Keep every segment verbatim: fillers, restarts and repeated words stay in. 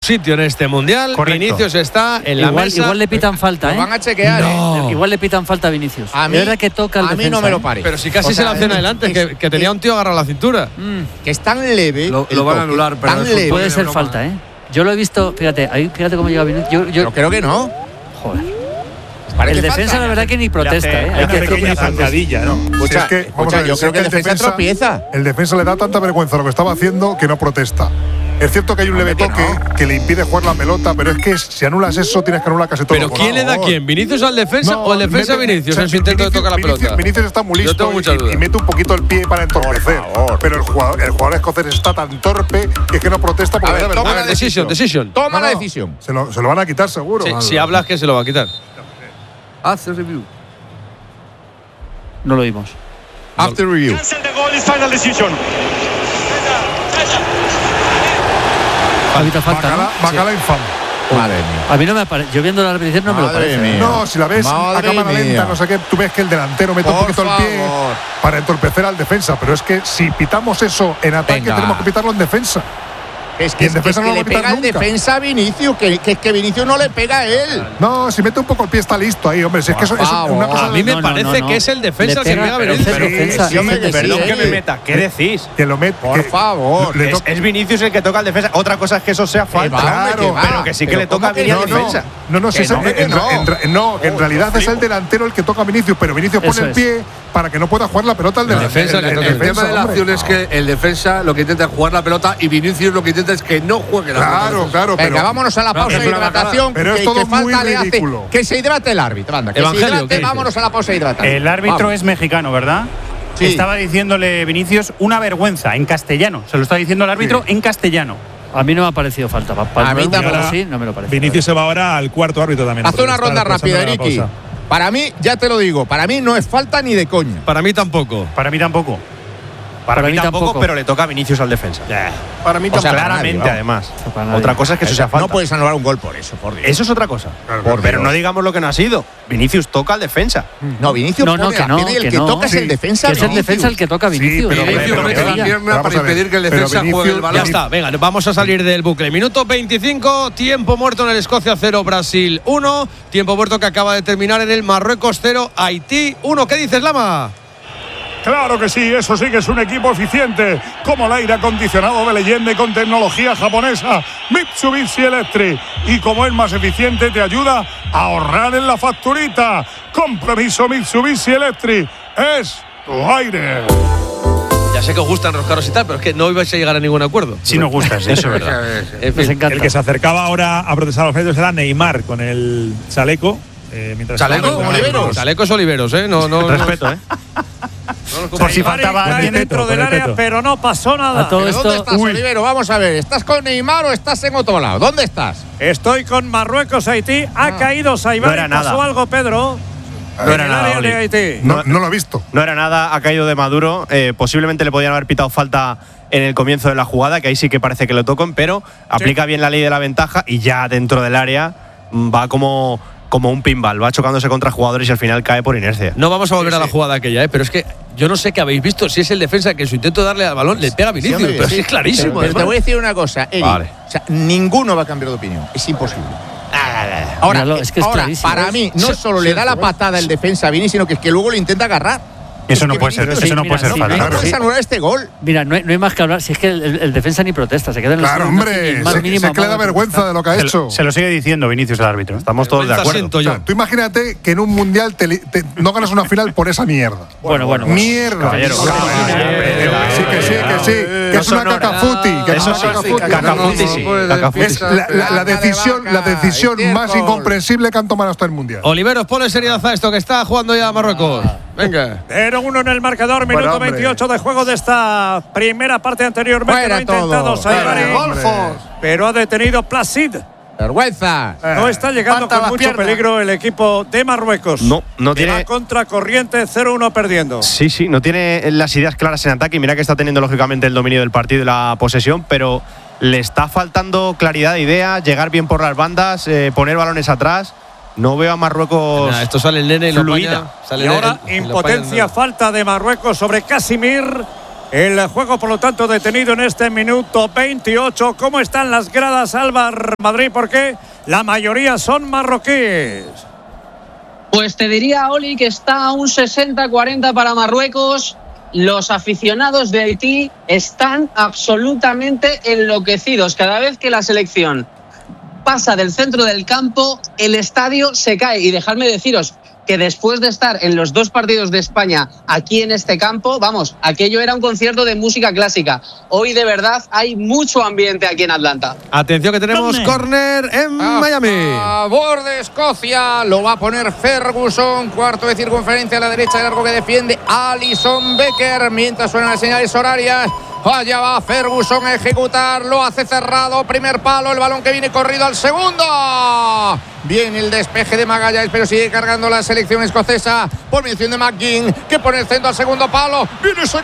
sitio en este mundial. Correcto. Vinicius está en la igual, mesa. igual le pitan falta, ¿eh? Lo van a chequear, no. ¿eh? Igual le pitan falta a Vinicius. A mí, es verdad que toca el a mí defensa, no me lo ¿eh? parece. Pero si casi O sea, se la hacen adelante, es- que, que tenía un tío agarrado a la cintura. Mm, Que es tan leve. Lo- el lo van a toque, anular, pero tan el fútbol leve. puede de ser broma. falta, ¿eh? Yo lo he visto, fíjate, ahí, fíjate cómo llega Vinicius. Yo, yo, Yo creo que no. joder. Parece El defensa, falta. la verdad, que ni protesta, ¿eh? Hay Hay una que pequeña decir- zancadilla, ¿no? Escucha, Si es que, vamos escucha, a ver, yo si creo es que el defensa tropieza. El defensa le da tanta vergüenza lo que estaba haciendo que no protesta. Es cierto que hay un leve Hombre, que toque no. que le impide jugar la pelota, pero es que si anulas eso tienes que anular casi todo. ¿Pero Por quién le da a favor. quién? ¿Vinicius al defensa No, o el defensa a mete- Vinicius o sea, en su intento de Vinicius- tocar la Vinicius- pelota? Vinicius está muy Yo listo tengo muchas y, dudas. y mete un poquito el pie para entorpecer. Por favor. Pero el jugador, el jugador escocés está tan torpe que es que no protesta porque A ver, le da toma A la ver, vergüenza. decision, decision. Toma No, la no, decisión. Se lo, se lo van a quitar seguro. Sí, Alba. si hablas, que se lo va a quitar. Haz el review. No lo vimos. After review. Cancel the goal is final decision. Ahorita falta, Bacala, ¿no? bacala infame. Madre mía. A mí no me parece. Yo viendo la repetición no me lo Madre parece. mía. No, si la ves a Madre cámara mía. lenta, no sé qué, tú ves que el delantero mete un Por poquito el pie favor. para entorpecer al defensa. Pero es que si pitamos eso en ataque, Venga. tenemos que pitarlo en defensa. Es Y que, en es que, defensa es no que lo le va a pega quitar el nunca. defensa a Vinicius, que, que, que Vinicius no le pega a él. No, si mete un poco el pie está listo ahí, hombre. Si es que eso es favor. una cosa. A mí me No, no, parece no, no. que es el defensa Le el que pega, pega a pero Vinicius. es defensa. Sí, hombre, que Perdón sí, que eh. me meta. ¿Qué decís? Que lo mete. Por que favor. le Es, toca- es Vinicius el que toca al defensa. Otra cosa es que eso sea Que falta. va, hombre, claro, que va. pero que sí que Pero le toca ¿cómo a Vinicius no, no, defensa. no, no, si Que es no, el- que en, no. en ra- no, que en realidad es el delantero el que toca a Vinicius, pero Vinicius pone Eso el es. pie para que no pueda jugar la pelota al El delantero. defensa que el, toca el el defensa, El tema de la hombre. acción es que el defensa lo que intenta es jugar la pelota y Vinicius lo que intenta es que no juegue la Claro, pelota. claro, Venga, pero. vámonos a la pausa es de una hidratación. Pero es que, todo que muy falta le hace. ridículo. Que se hidrate el árbitro. Anda, que Evangelio, se ¿qué hidrate. dices? Vámonos a la pausa de hidratación. El árbitro Vamos. es mexicano, ¿verdad? Sí. Estaba diciéndole Vinicius una vergüenza en castellano. Se lo está diciendo el árbitro en castellano. A mí no me ha parecido falta. Pa, pa, A mí pero tampoco. sí, no me lo parece. Vinicius se va ahora al cuarto árbitro también. Haz una ronda rápida, Ricky. Para mí, ya te lo digo, para mí no es falta ni de coña. Para mí tampoco. Para mí tampoco. Para, Para mí mí tampoco, tampoco. pero le toca a Vinicius al defensa. Para mí O sea, tampoco. para nadie, Claramente, vamos. además. Para nadie. Otra cosa es que eso sea falta. No puedes anular un gol por eso, por Dios. Eso es otra cosa. Por pero Dios. no digamos lo que no ha sido. Vinicius toca al defensa. No, Vinicius No, no, pone que la no, pierna y el que que no. toca es Sí. el defensa. Que es el Vinicius. defensa el que toca a Vinicius. pero pero- Vinicius pero- mete pero- la pero- pierna vamos para a ver, impedir que el pero defensa Vinicius- juegue el balón. Ya está, venga, vamos a salir del bucle. Minuto veinticinco, tiempo muerto en el Escocia cero, Brasil uno. Tiempo muerto que acaba de terminar en el Marruecos cero, Haití uno. ¿Qué dices, Lama? Claro que sí, eso sí que es un equipo eficiente, como el aire acondicionado de leyenda y con tecnología japonesa Mitsubishi Electric. Y como es más eficiente, te ayuda a ahorrar en la facturita. Compromiso Mitsubishi Electric es tu aire. Ya sé que os gustan los carros y tal, pero es que no ibais a llegar a ningún acuerdo. Si nos gusta, sí, eso es verdad. En Nos fin. encanta. El que se acercaba ahora a protestar a los árbitros era Neymar con el chaleco. Eh, mientras ¿Chaleco? estaba- Oliveros. Chalecos Oliveros, ¿eh? No, no, no. Respeto, ¿eh? Por si faltaba alguien dentro del área, pero no pasó A nada. todo ¿Pero dónde esto. estás, Olivero? Vamos a ver, ¿estás con Neymar o estás en otro lado? ¿Dónde estás? Estoy con Marruecos, Haití. Ha caído Saibari. No era nada. ¿Pasó algo, Pedro? No era En el nada, área Oli. de Haití. No, no lo he visto. No era nada, ha caído de Maduro. Eh, posiblemente le podían haber pitado falta en el comienzo de la jugada, que ahí sí que parece que lo tocan, pero aplica bien la ley de la ventaja y ya dentro del área mm, va como, como un pinball, va chocándose contra jugadores y al final cae por inercia. No vamos a volver a la jugada aquella, ¿eh? Pero es que yo no sé qué habéis visto. Si es el defensa que en su intento de darle al balón le pega a Vinicius. Sí, hombre, pero sí. es que es clarísimo. Pero, pero te además. voy a decir una cosa, Eri. Vale. O sea, ninguno va a cambiar de opinión. Es imposible. Ahora, Míralo, es que es ahora clarísimo. para mí, no Sí, solo le da la patada el defensa a Vini, sino que es que luego lo intenta agarrar. Eso Es no que puede ser, Vinicius- eso no Sí, puede mira, ser sí, falta. No claro. puedes Sí. anular este gol. Mira, no hay, no hay más que hablar. Si es que el, el defensa ni protesta, se queda en el Claro, no hombre. hace ni más Se, mínimo se que le da amor. vergüenza de lo que ha Se hecho. lo, se lo sigue diciendo Vinicius al árbitro. Estamos todos de Vergüenza acuerdo. siento O yo. sea, tú imagínate que en un mundial te li- te- no ganas una final por esa mierda. Bueno, bueno, bueno. Mierda. Caballero, Claro, caballero, que sí, que sí, que sí. Que es No una sonora. cacafuti. Que es Eso una sí, cacafuti. cacafuti sí. Cacafuti. Es la, la- la Vaca de decisión, vaca, la decisión estiércol. más incomprensible que han tomado hasta el mundial. Oliveros, ponle seriedad a esto que está jugando ya Marruecos. Venga. Pero uno en el marcador, Bueno, minuto hombre. veintiocho de juego de esta primera parte anteriormente. Fuera lo ha intentado todo. Saibari, Fuera, hombre. pero ha detenido Placid. Vergüenza. No está llegando Levanta con las mucho piernas. peligro el equipo de Marruecos. No, no Que va tiene. contra corriente, cero uno perdiendo. Sí, sí, no tiene las ideas claras en ataque y mira que está teniendo lógicamente el dominio del partido y la posesión, pero le está faltando claridad de idea, llegar bien por las bandas, eh, poner balones atrás. No veo a Marruecos. Nada, esto sale el nene y lo fluida. apaña, sale Y el- ahora, el- lo impotencia, apaña. falta de Marruecos sobre Casimir. El juego, por lo tanto, detenido en este minuto veintiocho. ¿Cómo están las gradas, Alba Madrid? Porque la mayoría son marroquíes. Pues te diría, Oli, que está a un sesenta cuarenta para Marruecos. Los aficionados de Haití están absolutamente enloquecidos. Cada vez que la selección pasa del centro del campo, el estadio se cae. Y dejadme deciros que después de estar en los dos partidos de España aquí en este campo, vamos, aquello era un concierto de música clásica. Hoy de verdad hay mucho ambiente aquí en Atlanta. Atención que tenemos córner en a Miami. A favor de Escocia, lo va a poner Ferguson, cuarto de circunferencia a la derecha del arco que defiende Alisson Becker, mientras suenan las señales horarias. Allá va Ferguson a ejecutar, lo hace cerrado, primer palo, el balón que viene corrido al segundo. Viene el despeje de Magalhães, pero sigue cargando la selección escocesa por mención de McGinn, que pone el centro al segundo palo. Viene ese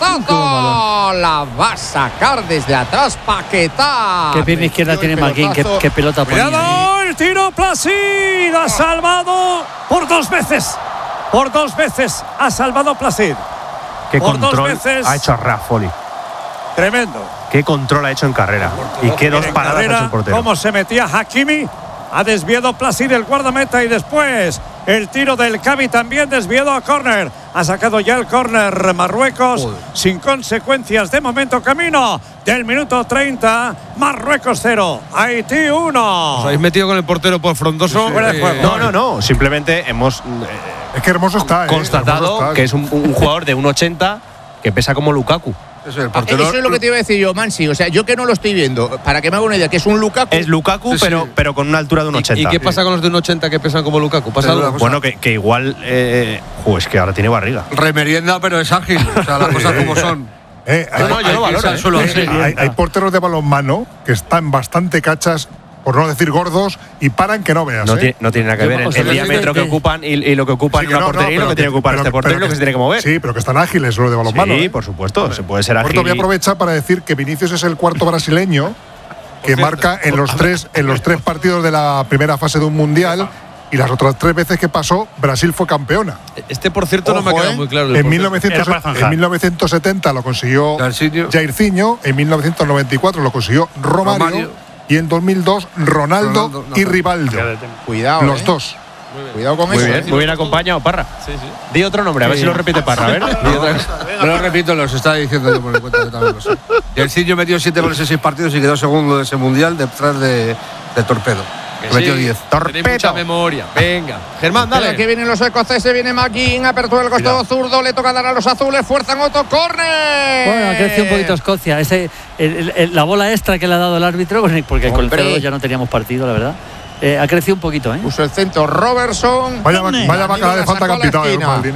cabezazo, la va a sacar desde atrás Paquetá. Qué pierna izquierda tiene McGinn, qué, qué pelota ponía. ¡Cuidado! El tiro Placid, ha salvado por dos veces. Por dos veces ha salvado Placid. Qué por control dos veces. ha hecho Raffoli. Tremendo. Qué control ha hecho en carrera. Y qué dos En paradas carrera, ha hecho el portero. Cómo se metía Hakimi. Ha desviado Placid el guardameta y después el tiro del Cavi también desviado a córner. Ha sacado ya el córner Marruecos. Joder. Sin consecuencias de momento, camino del minuto treinta. Marruecos cero, Haití uno. Os habéis metido con el portero por frondoso. Sí, sí. Eh, No, no, no. Simplemente hemos eh, Es que hermoso está, ¿eh? constatado Hermoso está, que es un, un jugador de uno ochenta que pesa como Lukaku. Eso es, el Ah, portero. eso es lo que te iba a decir yo, Mansi. O sea, yo que no lo estoy viendo, para que me haga una idea, que es un Lukaku. Es Lukaku, Sí, sí. pero, pero con una altura de un ¿Y, ochenta. ¿Y qué pasa con los de un ochenta que pesan como Lukaku? ¿Pasa Pero algo? una Bueno, que, que igual. Eh, jo, es que ahora tiene barriga. Remerienda, pero es ágil. O sea, las cosas como son. Eh, hay, No, no, yo Hay lo que irse valoro. al eh. suelo así. hay- hay porteros de balonmano que están bastante cachas, por no decir gordos, y paran que no veas. No, ¿eh? tiene, no tiene nada que Yo, ver el, o sea, el yo- diámetro que yo- ocupan y, y lo que ocupan Sí, en que una no, no, portería y lo pero que tiene que ocupar pero- este portero y pero lo que se tiene que mover. Sí, pero que están ágiles los de balonmano. Sí, ¿eh? por supuesto. Se puede ser Por ágil. cierto, voy a y- aprovechar para decir que Vinicius es el cuarto brasileño que marca en los tres en los tres partidos de la primera fase de un mundial, y las otras tres veces que pasó Brasil fue campeona. Este, por cierto, no me ha Ojo, quedado eh. muy claro. el En, portero. mil novecientos, Era para zanjar. en mil novecientos setenta lo consiguió Jairzinho. Jairzinho, en mil novecientos noventa y cuatro lo consiguió Romario, Romario. y en dos mil dos Ronaldo, Ronaldo, no, y no. Rivaldo. Cuidado. Los eh. dos. Cuidado con Muy eso. bien, eh. muy bien acompañado, Parra. Sí, sí. Di otro nombre, a ver si lo repite Parra. A ver. Di otra cosa. No lo repito, los estaba diciendo yo por mi cuenta. Yo también lo sé. Y el Sillo metió siete goles en seis partidos y quedó segundo de ese mundial detrás de, de Torpedo. Que Que metió sí, diez. tenéis mucha memoria. Venga. Germán, Pero dale. aquí vienen los escoceses, viene McGinn, apertura del costado zurdo, le toca dar a los azules, fuerzan otro córner. Bueno, ha crecido un poquito Escocia. Ese, el- el- el- la bola extra que le ha dado el árbitro, porque con el Hombre. cero dos ya no teníamos partido, la verdad. Eh, ha crecido un poquito, ¿eh? Puso el centro Robertson. Vaya, vaya vaca de falta Sacó la capitán, eh, esquina. Maldini.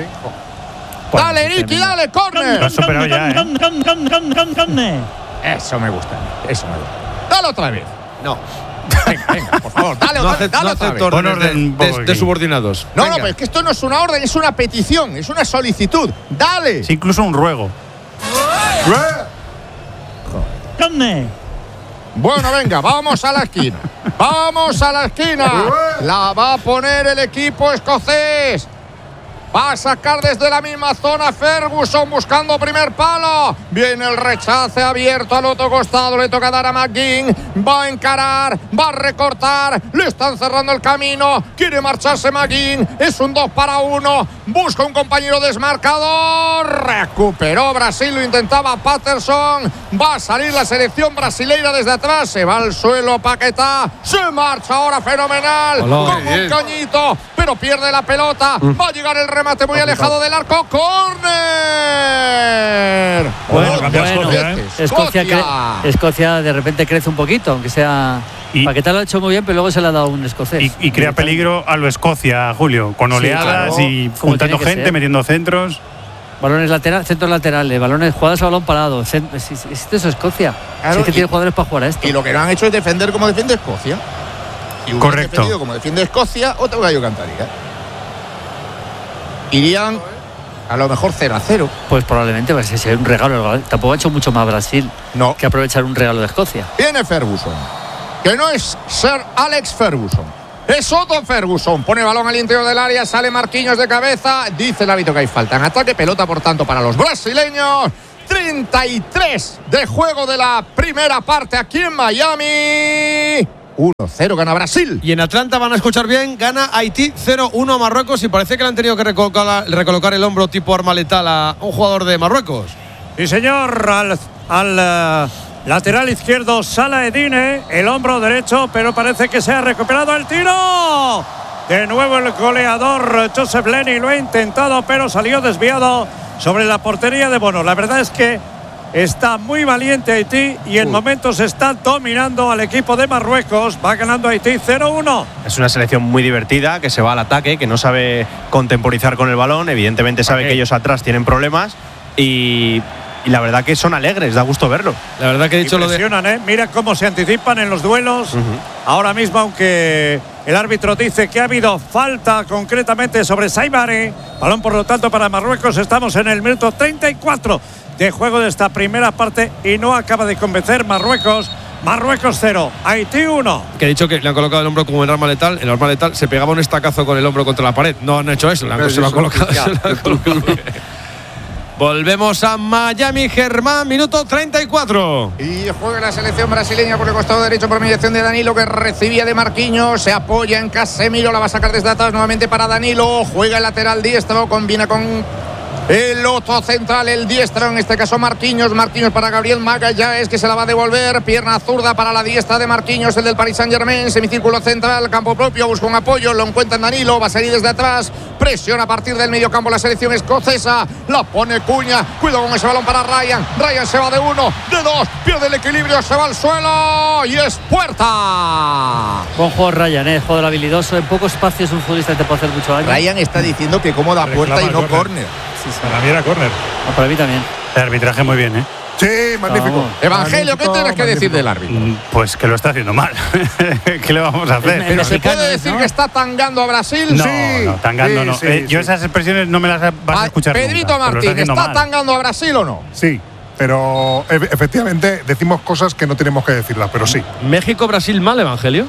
Dale, Ricky, dale, córner. Lo has superado ya, ¿eh? Eso me gusta, eso me gusta. Dale otra vez. No. Venga, venga, por favor, dale No, otra vez. ace- Dale no otra vez. acepto Pon órdenes de, orden un de- poco de aquí. No, subordinados. no, Venga. pero es que esto no es una orden, es una petición, es una solicitud. Dale. Es incluso un ruego. Bueno, venga, vamos a la esquina. Vamos a la esquina. La va a poner el equipo escocés. Va a sacar desde la misma zona Ferguson buscando primer palo. Viene el rechace abierto al otro costado. Le toca dar a McGinn. Va a encarar. Va a recortar. Le están cerrando el camino. Quiere marcharse McGinn. Es un dos para uno. Busca un compañero desmarcador. Recuperó Brasil. Lo intentaba Patterson. Va a salir la selección brasileira desde atrás. Se va al suelo Paquetá. Se marcha ahora fenomenal. Hola. Con un Bien. cañito. Pero pierde la pelota. Va a llegar el remate muy alejado del arco. ¡Córner! Bueno, Otra cambió vez Escocia, ¿eh? Escocia, Escocia. cre- Escocia de repente crece un poquito, aunque sea. Y- Paquetá lo ha hecho muy bien, pero luego se le ha dado un escocés. Y, y crea peligro a lo Escocia, Julio, con Sí, oleadas claro. y Como juntando tiene que gente, ser. metiendo centros. Balones laterales, centros laterales, balones, jugadas a balón parado. cent- Es, es- es eso, Escocia. Claro, sí que y- tiene jugadores para jugar a esto. Y lo que no han hecho es defender como defiende Escocia. Si hubieran Correcto. defendido como defiende Escocia, otro gallo cantaría. Irían a lo mejor cero a cero. Pues probablemente va a ser un regalo. Tampoco ha hecho mucho más Brasil No. que aprovechar un regalo de Escocia. Viene Ferguson, que no es Sir Alex Ferguson, es Otto Ferguson. Pone el balón al interior del área, sale Marquinhos de cabeza. Dice el árbitro que hay falta en ataque. Pelota, por tanto, para los brasileños. treinta y tres de juego de la primera parte aquí en Miami. uno cero gana Brasil. Y en Atlanta van a escuchar bien, gana Haití cero uno a Marruecos y parece que le han tenido que recolocar, recolocar el hombro tipo arma letal a un jugador de Marruecos. Sí, señor, al, al uh, lateral izquierdo Salah Edine, el hombro derecho, pero parece que se ha recuperado el tiro. De nuevo el goleador Joseph Lenny lo ha intentado, pero salió desviado sobre la portería de Bono. La verdad es que está muy valiente Haití y en uh. momentos está dominando al equipo de Marruecos. Va ganando Haití cero uno. Es una selección muy divertida, que se va al ataque, que no sabe contemporizar con el balón. Evidentemente sabe okay. que ellos atrás tienen problemas y, y la verdad que son alegres, da gusto verlo. La verdad que he dicho lo de… ¿eh? Mira cómo se anticipan en los duelos. Uh-huh. Ahora mismo, aunque el árbitro dice que ha habido falta concretamente sobre Saibari, balón por lo tanto para Marruecos. Estamos en el minuto treinta y cuatro de juego de esta primera parte y no acaba de convencer Marruecos. Marruecos cero, Haití uno. Que he dicho que le han colocado el hombro como el arma letal. El arma letal se pegaba un estacazo con el hombro contra la pared. No han hecho eso, han, se lo han colocado. Se lo han colocado. Volvemos a Miami, Germán, minuto treinta y cuatro. Y juega la selección brasileña por el costado derecho por mediación de Danilo, que recibía de Marquinhos. Se apoya en Casemiro, la va a sacar desde atrás nuevamente para Danilo. Juega el lateral diestro, combina con el otro central, el diestro, en este caso Marquinhos. Marquinhos para Gabriel Magallanes, que se la va a devolver. Pierna zurda para la diestra de Marquinhos, el del Paris Saint-Germain. Semicírculo central, campo propio, busca un apoyo, lo encuentra en Danilo, va a salir desde atrás. Presiona a partir del medio campo la selección escocesa. La pone Cuña, cuidado con ese balón para Ryan. Ryan se va de uno, de dos, pierde el equilibrio, se va al suelo y es puerta. Buen juego Ryan, eh, jugador habilidoso. En poco espacio es un futbolista que te puede hacer mucho daño. Ryan está diciendo que cómo da puerta y no córner. Sí, sí. Para mí era córner. No, para mí también. El arbitraje muy bien, ¿eh? Sí, magnífico. Oh. Evangelio, ¿qué tienes que decir del árbitro? Pues que lo está haciendo mal. ¿Qué le vamos a hacer? Pero se puede decir ¿no? que está tangando a Brasil. No, sí. no, tangando sí, no. Sí, eh, sí. Yo esas expresiones no me las vas a escuchar Pedrito nunca, Martín, ¿está mal. tangando a Brasil o no? Sí, pero efectivamente decimos cosas que no tenemos que decirlas, pero sí. ¿México-Brasil mal, Evangelio?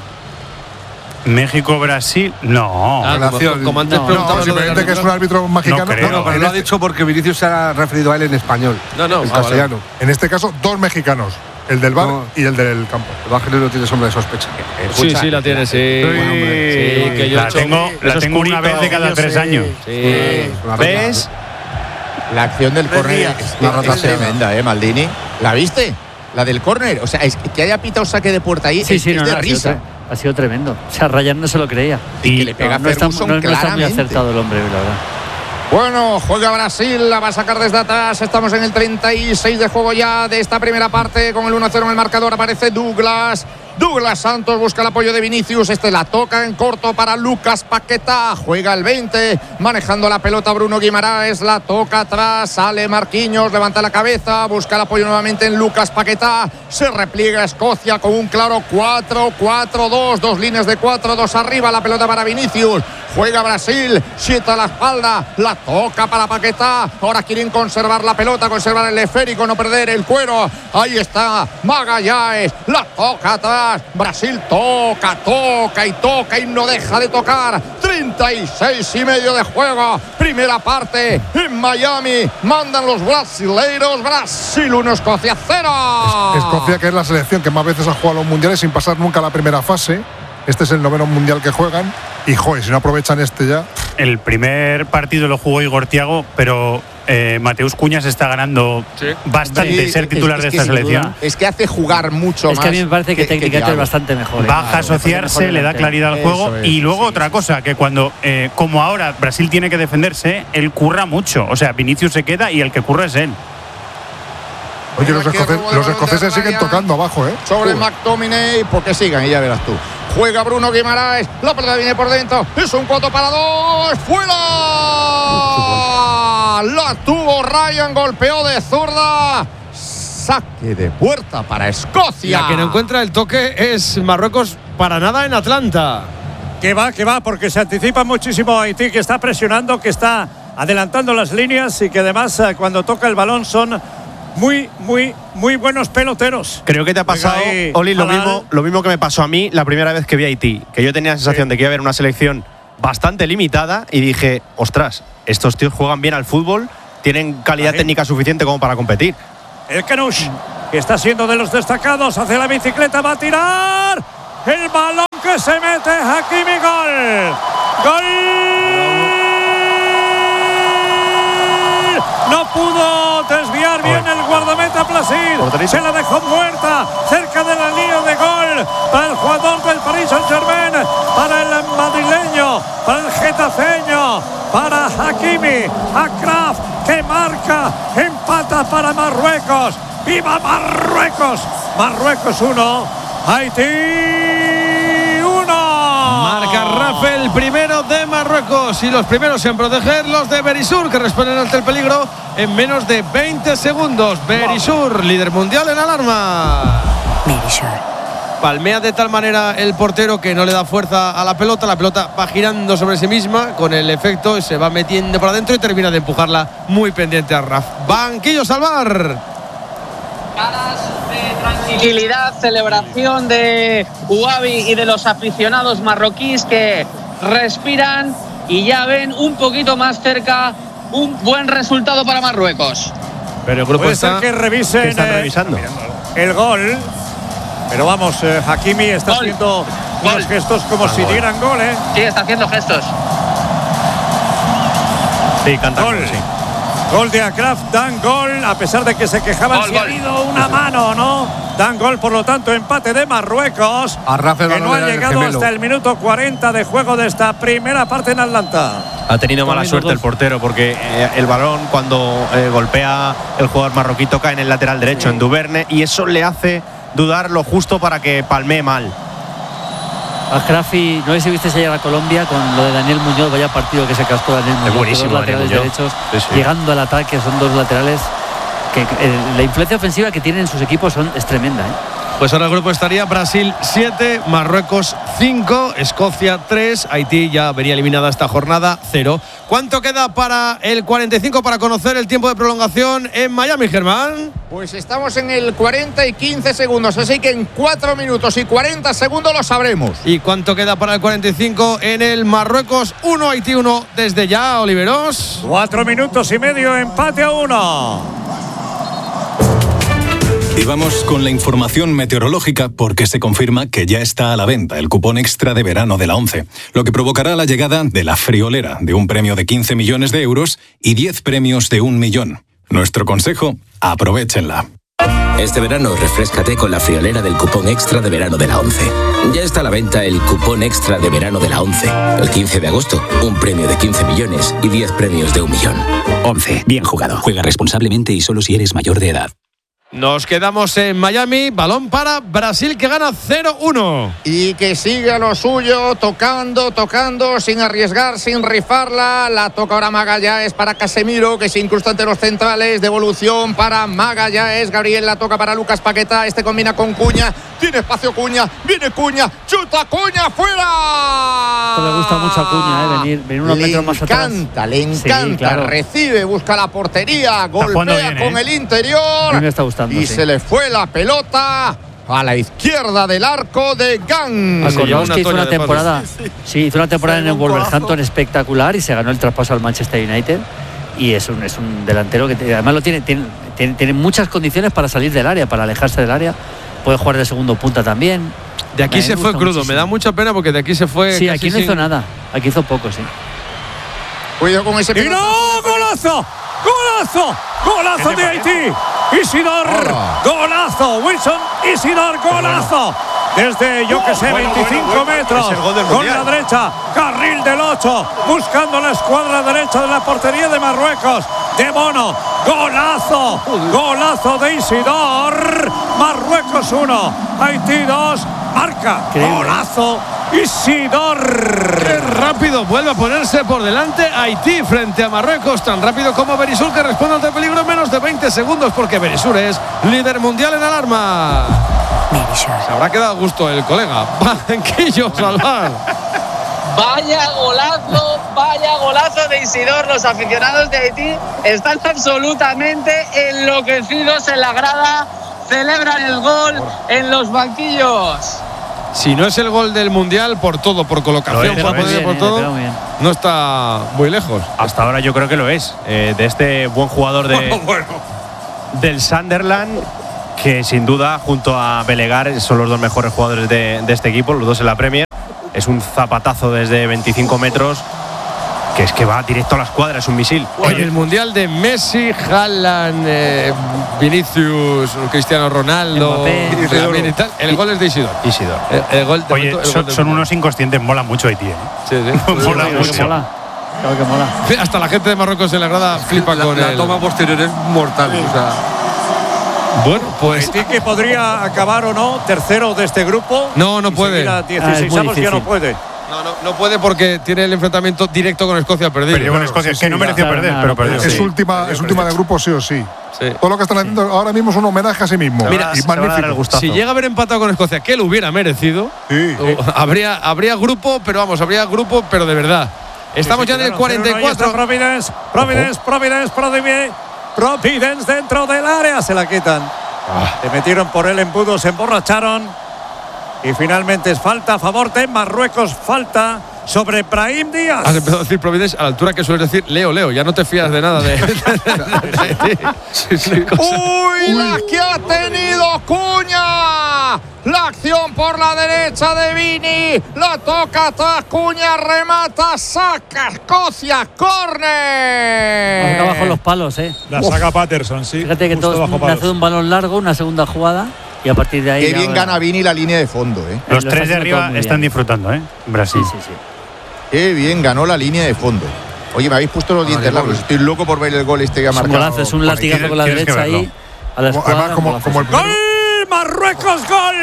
México-Brasil, no. Ah, relación. Como antes no, preguntaba no, simplemente que es un árbitro mexicano. No, creo, no, pero lo ha dicho porque Vinicius se ha referido a él en español. No, no, en ah, castellano. Vale. En este caso, dos mexicanos. El del bar no. y el del campo. Evangelio no tiene sombra de sospecha. Sí, sí, la tiene, sí. Sí, bueno, sí que yo la tengo, la tengo una vez de cada tres años. Sí. ¿Ves? La acción del córner es, es tremenda, ¿eh, Maldini? ¿La viste? La del córner. O sea, es que haya pitado saque de puerta ahí sí, es, sí, es no, de no, risa. Ha sido, ha sido tremendo. O sea, Ryan no se lo creía. Y, y que le pega no, no, está, Ferguson no, no está muy claramente. acertado el hombre, la verdad. Bueno, juega Brasil, la va a sacar desde atrás. Estamos en el treinta y seis de juego ya de esta primera parte. Con el uno cero en el marcador aparece Douglas. Douglas Santos busca el apoyo de Vinicius. Este la toca en corto para Lucas Paquetá. Juega el veinte, manejando la pelota Bruno Guimaraes. La toca atrás, sale Marquinhos, levanta la cabeza, busca el apoyo nuevamente en Lucas Paquetá. Se repliega Escocia con un claro cuatro cuatro dos. Dos líneas de cuatro, dos arriba. La pelota para Vinicius. Juega Brasil, siete a la espalda, la toca para Paquetá. Ahora quieren conservar la pelota, conservar el esférico, no perder el cuero. Ahí está Magallanes, la toca atrás. Brasil toca, toca y toca y no deja de tocar. treinta y seis y medio de juego. Primera parte en Miami. Mandan los brasileiros. Brasil uno, Escocia cero. Es, Escocia, que es la selección que más veces ha jugado los mundiales sin pasar nunca la primera fase. Este es el noveno mundial que juegan. Y joder, si no aprovechan este ya. El primer partido lo jugó Igor Thiago, pero eh, Mateus Cuña se está ganando sí. bastante sí, ser titular es, es de esta selección. Duda, es que hace jugar mucho es más. Es que a mí me parece que, que técnicamente es bastante mejor. ¿eh? Baja a asociarse, le da claridad al juego. Es, y luego sí, otra cosa, que cuando, eh, como ahora Brasil tiene que defenderse, él curra mucho. O sea, Vinicius se queda y el que curra es él. Oye, los, escoces, los escoceses siguen tocando abajo, ¿eh? Sobre uh. McTominay, porque sigan y ya verás tú. Juega Bruno Guimaraes, la pelota viene por dentro, es un cuatro para dos, ¡fuera! La tuvo Ryan, golpeó de zurda, saque de puerta para Escocia. La que no encuentra el toque es Marruecos para nada en Atlanta. Que va, que va, porque se anticipa muchísimo Haití, que está presionando, que está adelantando las líneas y que además cuando toca el balón son muy, muy, muy buenos peloteros. Creo que te ha pasado, ahí, Oli, lo mismo, lo mismo que me pasó a mí la primera vez que vi a Haití, que yo tenía la sensación sí. de que iba a haber una selección bastante limitada y dije, ostras, estos tíos juegan bien al fútbol tienen calidad Ahí. técnica suficiente como para competir. El Kenush, que está siendo de los destacados, hace la bicicleta, va a tirar. El balón que se mete, Hakimi, gol. ¡Gol! No pudo desviar bien el guardameta Placid. Se la dejó muerta cerca de la línea de gol para el jugador del Paris Saint-Germain, para el madrileño, para el getafeño, para Hakimi. Achraf, que marca, empata para Marruecos. ¡Viva Marruecos! Marruecos uno, Haití uno. Marca Rafael, primero de Marruecos, y los primeros en proteger los de Berisur, que responden ante el peligro en menos de veinte segundos. Berisur, líder mundial en alarma. Berisur. Palmea de tal manera el portero que no le da fuerza a la pelota. La pelota va girando sobre sí misma con el efecto, se va metiendo para adentro y termina de empujarla muy pendiente a Raf. Banquillo Salvar. Caras de tranquilidad, celebración de Uabi y de los aficionados marroquíes que respiran y ya ven un poquito más cerca un buen resultado para Marruecos. Pero el grupo Puede está, ser que revisen que están revisando eh, el gol. Pero vamos, eh, Hakimi está gol. haciendo gol. unos gestos como ah, si gol. dieran gol, ¿eh? Sí, está haciendo gestos. Sí, canta gol. Sí. Gol de Achraf, dan gol, a pesar de que se quejaban gol, si gol. ha habido una mano, ¿no? Dan gol, por lo tanto, empate de Marruecos, a Rafael, que no ha llegado hasta el minuto cuarenta de juego de esta primera parte en Atlanta. Ha tenido mala suerte el portero, porque eh, el balón, cuando eh, golpea el jugador marroquí, toca en el lateral derecho, sí. en Duverne, y eso le hace dudar lo justo para que palmee mal. Achraf, no sé si viste ayer a Colombia con lo de Daniel Muñoz, vaya partido que se cascó Daniel Muñoz. Es buenísimo, dos laterales Daniel derechos, sí, sí. llegando al ataque, son dos laterales que eh, la influencia ofensiva que tienen en sus equipos son, es tremenda, ¿eh? Pues ahora el grupo estaría Brasil siete, Marruecos cinco, Escocia tres, Haití ya venía eliminada esta jornada, cero. ¿Cuánto queda para el cuarenta y cinco para conocer el tiempo de prolongación en Miami, Germán? Pues estamos en el cuarenta y quince segundos, así que en cuatro minutos y cuarenta segundos lo sabremos. ¿Y cuánto queda para el cuarenta y cinco en el Marruecos uno, Haití uno desde ya, Oliveros? Cuatro minutos y medio, empate a uno. Y vamos con la información meteorológica porque se confirma que ya está a la venta el cupón extra de verano de la ONCE, lo que provocará la llegada de la friolera de un premio de quince millones de euros y diez premios de un millón. Nuestro consejo, aprovéchenla. Este verano refréscate con la friolera del cupón extra de verano de la ONCE. Ya está a la venta el cupón extra de verano de la ONCE. El quince de agosto, un premio de quince millones y diez premios de un millón. ONCE, bien jugado. Juega responsablemente y solo si eres mayor de edad. Nos quedamos en Miami, balón para Brasil que gana cero uno. Y que sigue lo suyo, tocando, tocando, sin arriesgar, sin rifarla. La toca ahora Magallanes para Casemiro, que se incrusta entre los centrales. Devolución para Magallanes. Gabriel la toca para Lucas Paquetá. Este combina con Cuña. Tiene espacio Cuña. Viene Cuña. Chuta Cuña fuera. Esto le gusta mucho a Cuña, ¿eh? venir, venir unos metros más atrás. Le encanta, le encanta. Sí, claro. Recibe, busca la portería. Golpea bien, con ¿eh? el interior. A mí me está gustando. Y sí. se le fue la pelota a la izquierda del arco de Gang. Acordaos que hizo una temporada, sí, sí. sí, hizo una temporada en el Wolverhampton espectacular y se ganó el traspaso al Manchester United. Y es un, es un delantero que además lo tiene, tiene, tiene, tiene muchas condiciones para salir del área, para alejarse del área. Puede jugar de segundo punta también. De aquí se fue crudo, muchísimo. Me da mucha pena porque de aquí se fue. Sí, aquí no hizo sin... nada, aquí hizo poco, sí. Cuidado con ese ¡y no! ¡Golazo! ¡Golazo! ¡Golazo de Haití! Isidor, Hola. golazo, Wilson, Isidor, golazo, desde yo que sé, veinticinco metros, con la derecha, carril del ocho, buscando la escuadra derecha de la portería de Marruecos, de Bono, golazo, golazo de Isidor, Marruecos uno, Haití dos, marca, golazo, Isidor. Qué rápido vuelve a ponerse por delante Haití frente a Marruecos, tan rápido como Berisur, que responde ante peligro en menos de veinte segundos, porque Berisur es líder mundial en alarma. Se habrá quedado a gusto el colega. Banquillo Salvar. Vaya golazo, vaya golazo de Isidor. Los aficionados de Haití están absolutamente enloquecidos en la grada. Celebran el gol en los banquillos. si no es el gol del Mundial, por todo, por colocación, es, por, bien, poder, eh, por todo, no está muy lejos. Hasta ahora yo creo que lo es. Eh, de este buen jugador de, bueno. del Sunderland, que sin duda, junto a Belegar, son los dos mejores jugadores de, de este equipo, los dos en la Premier. Es un zapatazo desde veinticinco metros, que es que va directo a la escuadra, es un misil. En el Mundial de Messi, Haaland, eh, Vinicius, Cristiano Ronaldo, también y tal, el gol es de Isidore. Isidore. El, el gol de Oye, momento, el son, gol de son unos inconscientes, mola mucho Haití. ¿eh? Sí, sí. mola Claro que mucho. mola. Claro que mola. Hasta la gente de Marruecos en la grada flipa la, con la el… toma posterior es mortal. O sea, Bueno, pues… Haití que podría acabar o no tercero de este grupo. No, no puede. A Ah, es dieciséis muy avos ya no difícil. puede. No, no, no puede porque tiene el enfrentamiento directo con Escocia perdido. Perdió con Escocia, sí, que no sí, mereció claro, perder, no, pero no, perdió. Es sí. última, es última de grupo, sí o sí. Sí. Todo lo que están haciendo ahora mismo es un homenaje a sí mismo. Mira, y se va a dar el magnífico. gustazo. Si llega a haber empatado con Escocia, que lo hubiera merecido, Sí. o- habría, habría grupo, pero vamos, habría grupo, pero de verdad. Estamos Sí, ya sí, en el claro, cuarenta y pero no, ahí está cuatro. Providence, Providence, Providence, Providence, Providence dentro del área. Se la quitan. Ah. Se metieron por el embudo, se emborracharon. Y finalmente es falta a favor de Marruecos. Falta sobre Brahim Díaz. Has empezado a decir Providence a la altura que sueles decir Leo, Leo. Ya no te fías de nada de… Sí, sí. ¡Uy, la que ha tenido Cuña! La acción por la derecha de Vini. La toca atrás Cuña, remata, saca Escocia, córner. Acá bajo los palos, ¿eh? La saca Patterson, sí. Fíjate que justo todo bajo nace de palos. un balón largo, una segunda jugada, y a partir de ahí. Qué ya, bien bueno, gana Vini la línea de fondo, ¿eh? Los lo está tres de haciendo todo arriba muy están bien. disfrutando, ¿eh? Brasil. Sí, sí, sí. Qué bien ganó la línea de fondo. Oye, me habéis puesto los dientes largos. Estoy loco por ver el gol este que ha Es un marcado. golazo, es un Juan. latigazo con la tienes que derecha verlo. ahí. A la Como- escuadra, además, como, golazo, como el sí. primero. ¡Gol! ¡Marruecos,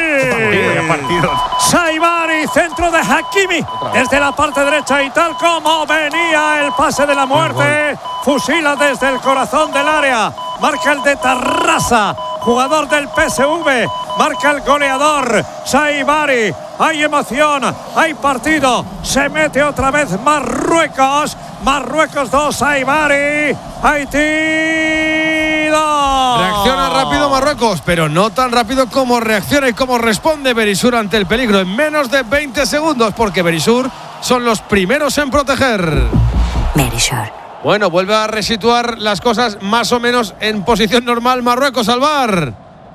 gol! Saibari, centro de Hakimi, desde la parte derecha y tal como venía el pase de la muerte, fusila desde el corazón del área, marca el de Tarrasa, jugador del P S V, marca el goleador, Saibari, hay emoción, hay partido, se mete otra vez Marruecos, Marruecos dos, Saibari, Haití dos. Reacciona rápido Marruecos, pero no tan rápido como reacciona y como responde Berisur ante el peligro en menos de veinte segundos, porque Berisur son los primeros en proteger. Berisur. Bueno, vuelve a resituar las cosas más o menos en posición normal Marruecos al bar.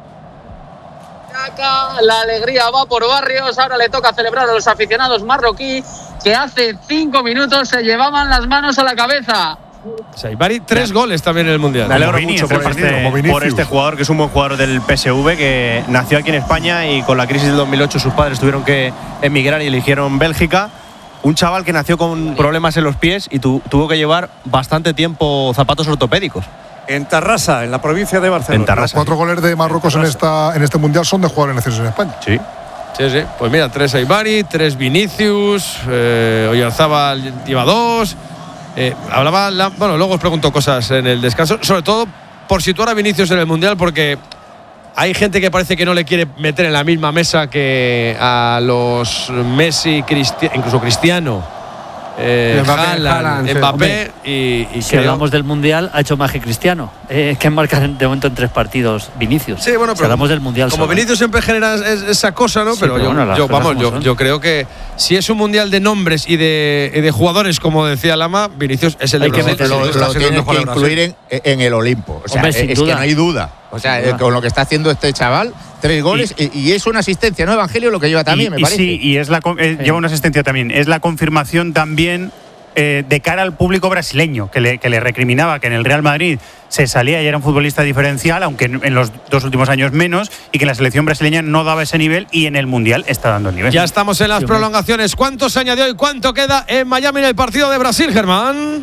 La alegría va por barrios. Ahora le toca celebrar a los aficionados marroquíes que hace cinco minutos se llevaban las manos a la cabeza. Saibari, tres goles también en el Mundial. Me alegro Vini, mucho por entre este, partidos, como Vinicius. por este jugador, que es un buen jugador del P S V, que nació aquí en España y con la crisis del dos mil ocho sus padres tuvieron que emigrar y eligieron Bélgica. Un chaval que nació con problemas en los pies y tu- tuvo que llevar bastante tiempo zapatos ortopédicos. En Tarrasa, en la provincia de Barcelona. En Los Tarrasa. cuatro goles de Marruecos en, esta, en este mundial son de jugadores nacidos en España. Sí. Sí, sí. Pues mira, tres Saibari, tres Vinicius, eh, Oyarzábal lleva dos. Eh, hablaba, la- bueno, luego os pregunto cosas en el descanso, sobre todo por situar a Vinicius en el Mundial, porque hay gente que parece que no le quiere meter en la misma mesa que a los Messi, Cristi- incluso Cristiano, eh, Mbappé, Haaland, Haaland, sí. Mbappé y, y Si creo- hablamos del Mundial, ha hecho más que Cristiano. Eh, que marca de momento en tres partidos Vinicius. Sí, bueno, si pero hablamos del Mundial. como solo. Vinicius siempre genera es- esa cosa, ¿no? Sí, pero pero yo, bueno, las yo, cosas vamos, como yo, son. yo creo que si es un mundial de nombres y de, y de jugadores, como decía Lama, Vinicius es el de Hay que Brasil. meterlo. Lo, Está lo siendo el tienes mejor que de Brasil. incluir en, en el Olimpo. O sea, Hombre, es, sin es duda. que no hay duda. O sea, Sin eh, duda. con lo que está haciendo este chaval, tres goles y, y es una asistencia, ¿no? Evangelio lo que lleva también, y, me y parece. sí, y es la, con- eh, Sí. lleva una asistencia también. Es la confirmación también eh, de cara al público brasileño, que le, que le recriminaba que en el Real Madrid se salía y era un futbolista diferencial, aunque en, en los dos últimos años menos, y que la selección brasileña no daba ese nivel y en el Mundial está dando el nivel. Ya estamos en las Sí, hombre. prolongaciones. ¿Cuánto se añadió y cuánto queda en Miami en el partido de Brasil, Germán?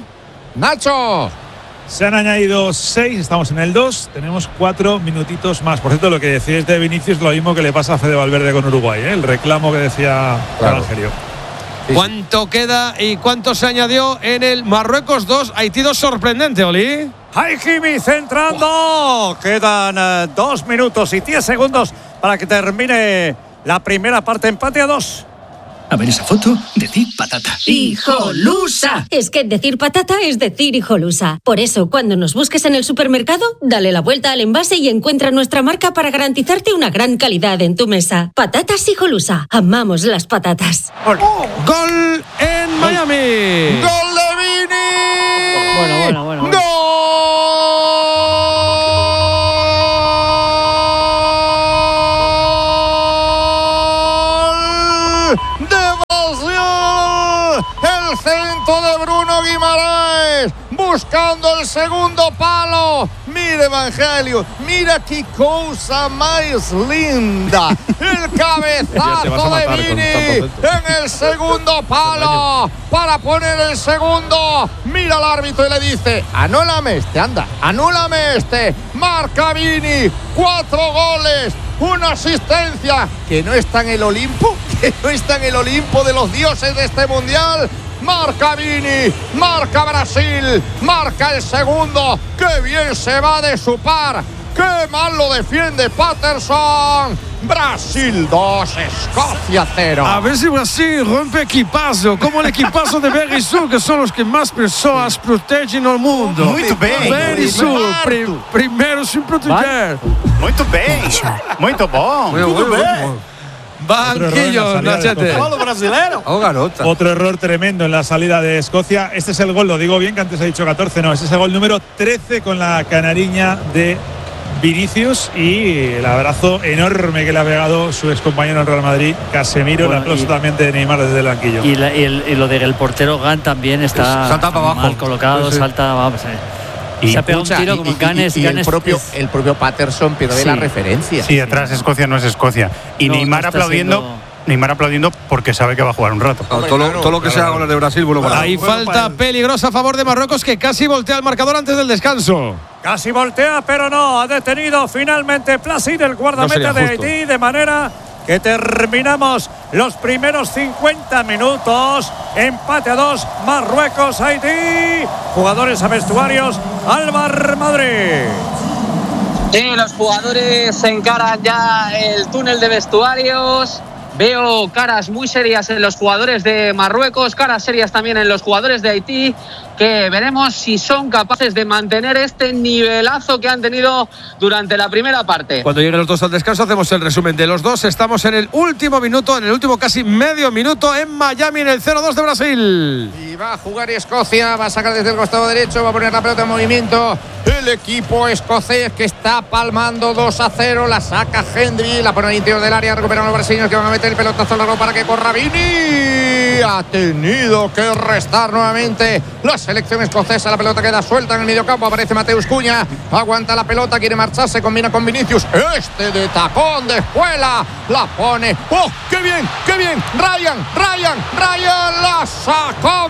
Nacho. Se han añadido seis, estamos en el dos, tenemos cuatro minutitos más. Por cierto, lo que decíais de Vinicius es lo mismo que le pasa a Fede Valverde con Uruguay, ¿eh? El reclamo que decía Claro. Evangelio. ¿Cuánto queda y cuánto se añadió en el Marruecos dos, Haití dos? Sorprendente, Oli. Hakimi centrando. Quedan eh, dos minutos y diez segundos para que termine la primera parte. Empate a dos. A ver esa foto, decir patata. ¡Hijolusa! Es que decir patata es decir hijolusa. Por eso, cuando nos busques en el supermercado, dale la vuelta al envase y encuentra nuestra marca para garantizarte una gran calidad en tu mesa. Patatas hijolusa. Amamos las patatas. ¡Gol! ¡Gol en Miami! ¡Gol de Vini! Bueno, bueno, bueno. bueno. ¡Gol! El centro de Bruno Guimaraes, buscando el segundo palo. Mira, Evangelio, mira qué cosa más linda. El cabezazo de Vini en el segundo palo para poner el segundo. Mira al árbitro y le dice: anúlame este, anda, anúlame este. Marca Vini, cuatro goles, una asistencia, que no está en el Olimpo, que no está en el Olimpo de los dioses de este mundial. Marca Vini, marca Brasil, marca el segundo. ¡Qué bien se va de su par! ¡Qué mal lo defiende Patterson! Brasil dos, Escocia cero. A ver si Brasil rompe equipazo, como el equipazo de Berizzo, que son los que más personas protegen al mundo. Muito bem. Berizzo, pri, primero sin proteger. Muito bem. Muito bom. Muy Muito bueno, bem. bueno. Banquillo, Nachete. Oh, garota. Otro error tremendo en la salida de Escocia. Este es el gol, lo digo bien, que antes he dicho catorce, no, este es el gol número trece con la canariña de Vinicius y el abrazo enorme que le ha pegado su excompañero en Real Madrid, Casemiro. Bueno, el aplauso y, también de Neymar desde el banquillo. Y, la, y, el, y lo de el portero Gant también está salta para abajo. mal colocado, Sí, sí. salta, vamos, eh. Y se ha pegado un escucha, tiro y- como y- Ganes. y Ganes el, propio, es- el propio Patterson pierde Sí. la referencia. Sí, atrás Escocia no es Escocia. Y No, Neymar no está aplaudiendo. siendo- Neymar aplaudiendo porque sabe que va a jugar un rato. Claro, todo, lo, todo lo que sea goles de Brasil, bueno para Hay falta peligrosa a favor de Marruecos, que casi voltea el marcador antes del descanso. Casi voltea, pero no. Ha detenido finalmente Placid, el guardameta No de sería justo. Haití, de manera que terminamos los primeros cincuenta minutos. Empate a dos, Marruecos, Haití. Jugadores a vestuarios, Alvar Madrid. Sí, los jugadores se encaran ya el túnel de vestuarios. Veo caras muy serias en los jugadores de Marruecos, caras serias también en los jugadores de Haití, que veremos si son capaces de mantener este nivelazo que han tenido durante la primera parte. Cuando lleguen los dos al descanso hacemos el resumen de los dos. Estamos en el último minuto, en el último casi medio minuto en Miami, en el cero dos de Brasil. Y va a jugar Escocia, va a sacar desde el costado derecho, va a poner la pelota en movimiento. El equipo escocés que está palmando dos a cero, la saca Hendry, la pone al interior del área, recuperan los brasileños que van a meter el pelotazo largo para que corra Vini. Ha tenido que restar nuevamente la selección escocesa, la pelota queda suelta en el mediocampo, aparece Mateus Cunha, aguanta la pelota, quiere marcharse, combina con Vinicius, este de tacón de espuela, la pone, ¡oh, qué bien, qué bien! Ryan, Ryan, Ryan, la sacó.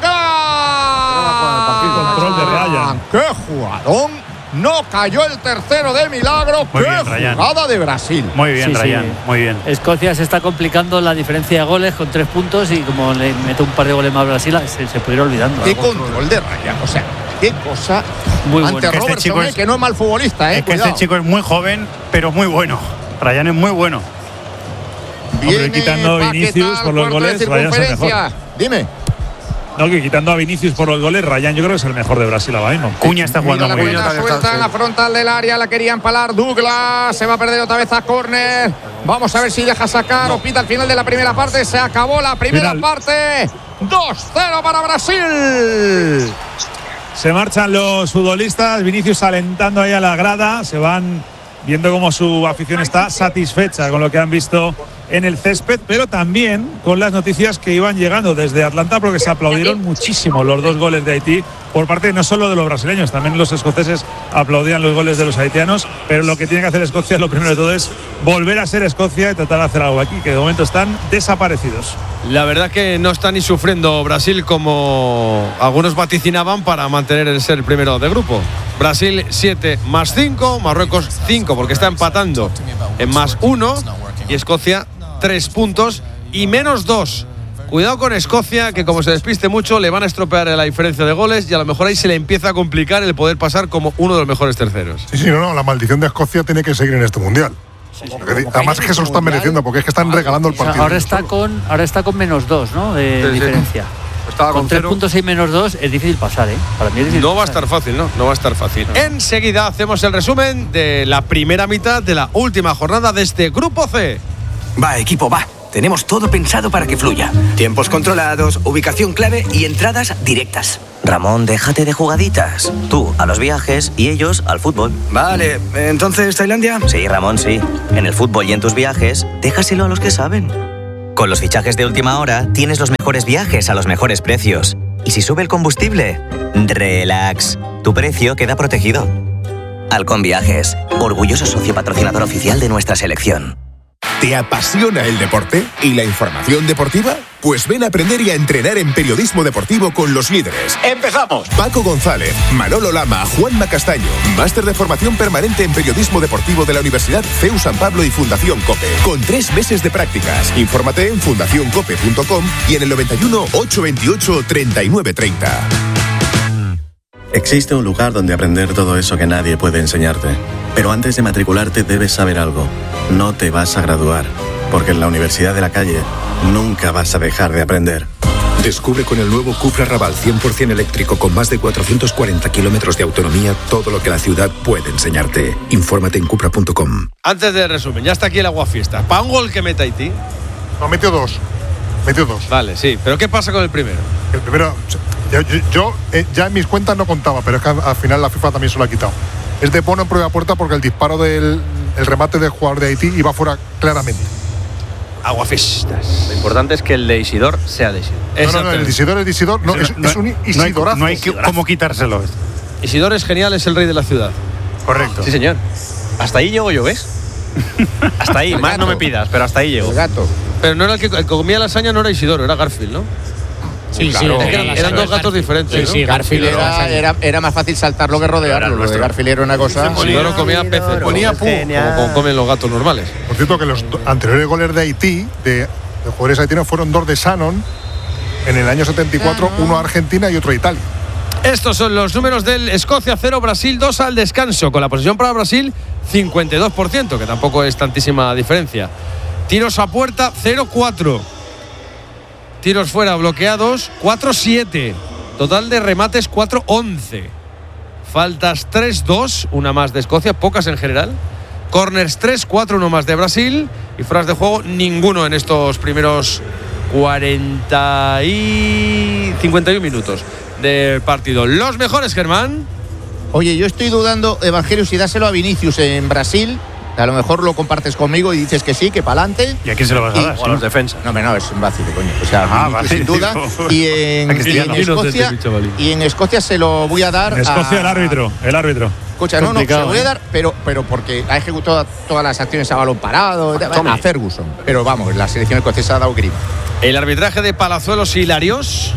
Control de Ryan. ¡Qué jugadón! No cayó el tercero de milagro. Muy ¡Qué bien, Ryan. jugada de Brasil! Muy bien, Sí, sí. Ryan. Muy bien. Escocia se está complicando la diferencia de goles con tres puntos y como le mete un par de goles más a Brasil, se, se puede ir olvidando. ¡Qué control de Ryan! O sea, qué cosa. Muy ante bueno. Que este Robertson, chico eh, es- que no es mal futbolista, ¿eh? Es que Cuidado. este chico es muy joven, pero muy bueno. Ryan es muy bueno. Hombre, quitando a Paquetá Vinicius al por los cuarto de goles, Ryan es el mejor. circunferencia. Dime. No, que quitando a Vinicius por los goles, Ryan yo creo que es el mejor de Brasil ahora mismo. Cuña está jugando Mira la muy bien. pelota suelta en la frontal del área, la quería empalar Douglas, se va a perder otra vez a córner. Vamos a ver si deja sacar o pita al final de la primera parte. Se acabó la primera Final. parte. dos cero para Brasil. Se marchan los futbolistas, Vinicius alentando ahí a la grada, se van viendo cómo su afición está satisfecha con lo que han visto en el césped, pero también con las noticias que iban llegando desde Atlanta, porque se aplaudieron muchísimo los dos goles de Haití por parte no solo de los brasileños, también los escoceses aplaudían los goles de los haitianos, pero lo que tiene que hacer Escocia, lo primero de todo, es volver a ser Escocia y tratar de hacer algo aquí, que de momento están desaparecidos. La verdad que no está ni sufriendo Brasil como algunos vaticinaban para mantener el ser primero de grupo. Brasil siete más cinco, Marruecos cinco porque está empatando en más uno y Escocia tres puntos y menos dos. Cuidado con Escocia, que como se despiste mucho le van a estropear la diferencia de goles y a lo mejor ahí se le empieza a complicar el poder pasar como uno de los mejores terceros. Sí, sí, no, no, la maldición de Escocia tiene que seguir en este mundial. Sí, sí. Además es que se lo están mereciendo porque es que están regalando el O sea, partido. ahora está con ahora está con menos dos, ¿no? De Sí, sí. diferencia. Estaba Con con tres cero. puntos y menos dos es difícil pasar, ¿eh? Para mí es difícil No va a pasar. estar fácil, ¿no? No va a estar fácil. Enseguida hacemos el resumen de la primera mitad de la última jornada de este Grupo C. Va, equipo, va. Tenemos todo pensado para que fluya. Tiempos controlados, ubicación clave y entradas directas. Ramón, déjate de jugaditas. Tú a los viajes y ellos al fútbol. Vale, ¿entonces Tailandia? Sí, Ramón, sí. En el fútbol y en tus viajes, déjaselo a los que saben. Con los fichajes de última hora, tienes los mejores viajes a los mejores precios. Y si sube el combustible, relax. Tu precio queda protegido. Halcón Viajes, orgulloso socio patrocinador oficial de nuestra selección. ¿Te apasiona el deporte y la información deportiva? Pues ven a aprender y a entrenar en periodismo deportivo con los líderes. ¡Empezamos! Paco González, Manolo Lama, Juanma Castaño. Máster de formación permanente en periodismo deportivo de la Universidad C E U San Pablo y Fundación COPE. Con tres meses de prácticas. Infórmate en fundación cope punto com y en el noventa y uno, ochocientos veintiocho, treinta y nueve treinta. Existe un lugar donde aprender todo eso que nadie puede enseñarte. Pero antes de matricularte debes saber algo. No te vas a graduar, porque en la Universidad de la Calle nunca vas a dejar de aprender. Descubre con el nuevo Cupra Raval cien por ciento eléctrico con más de cuatrocientos cuarenta kilómetros de autonomía todo lo que la ciudad puede enseñarte. Infórmate en cupra punto com. Antes del resumen, ya está aquí el aguafiesta. ¿Para un gol que meta Haití? No, metió dos. Metió dos. Vale, sí. ¿Pero qué pasa con el primero? El primero, yo, yo, yo, eh, ya en mis cuentas no contaba, pero es que al final la FIFA también se lo ha quitado. Es de Bono en prueba puerta porque el disparo del el remate del jugador de Haití iba fuera claramente. Aguafiestas. Lo importante es que el de Isidor sea de Isidor. No, no, no, el de Isidor es de Isidor. No, es, no, es un no hay, Isidorazo. no hay que- cómo quitárselo. Isidor es genial, es el rey de la ciudad. Correcto. Sí, señor. Hasta ahí llego yo, ¿ves? Hasta ahí, El más gato. no me pidas, pero hasta ahí llego. El gato. Pero no era el que, el que comía lasaña, no era Isidoro, era Garfield, ¿no? Sí, claro. sí, Es que eran, eran dos gatos diferentes, ¿no? Garfield era, era, era más fácil saltarlo que rodearlo. Lo de Garfield era una cosa. Isidoro comía peces, ponía pu, como, como comen los gatos normales. Por cierto, que los do- anteriores goles de Haití, de, de jugadores haitianos, fueron dos de Shannon en el año setenta y cuatro, uno a Argentina y otro a Italia. Estos son los números del Escocia cero, Brasil dos al descanso. Con la posesión para Brasil, cincuenta y dos por ciento, que tampoco es tantísima diferencia. Tiros a puerta, cero cuatro. Tiros fuera bloqueados, cuatro siete. Total de remates, cuatro once. Faltas, tres dos, una más de Escocia, pocas en general. Corners, tres cuatro, uno más de Brasil. Y fueras de juego, ninguno en estos primeros cuarenta y cincuenta y uno minutos del partido. Los mejores, Germán. Oye, yo estoy dudando, Evangelio, si dáselo a Vinicius en Brasil. A lo mejor lo compartes conmigo y dices que sí, que para adelante. ¿Y a quién se lo vas a dar? O a los defensas. No, no, es un vacío, coño. O sea, Ah, Vinicius, vale. sin duda. Y en, A Cristiano. y en Escocia, y en Escocia se lo voy a dar En Escocia a, el árbitro, el árbitro. Escucha, no, no, se Complicado, lo voy a ¿eh? dar, pero, pero porque ha ejecutado todas las acciones a balón parado, a Ferguson. Pero vamos, la selección escocesa ha dado grima. El arbitraje de Palazuelos y Larios.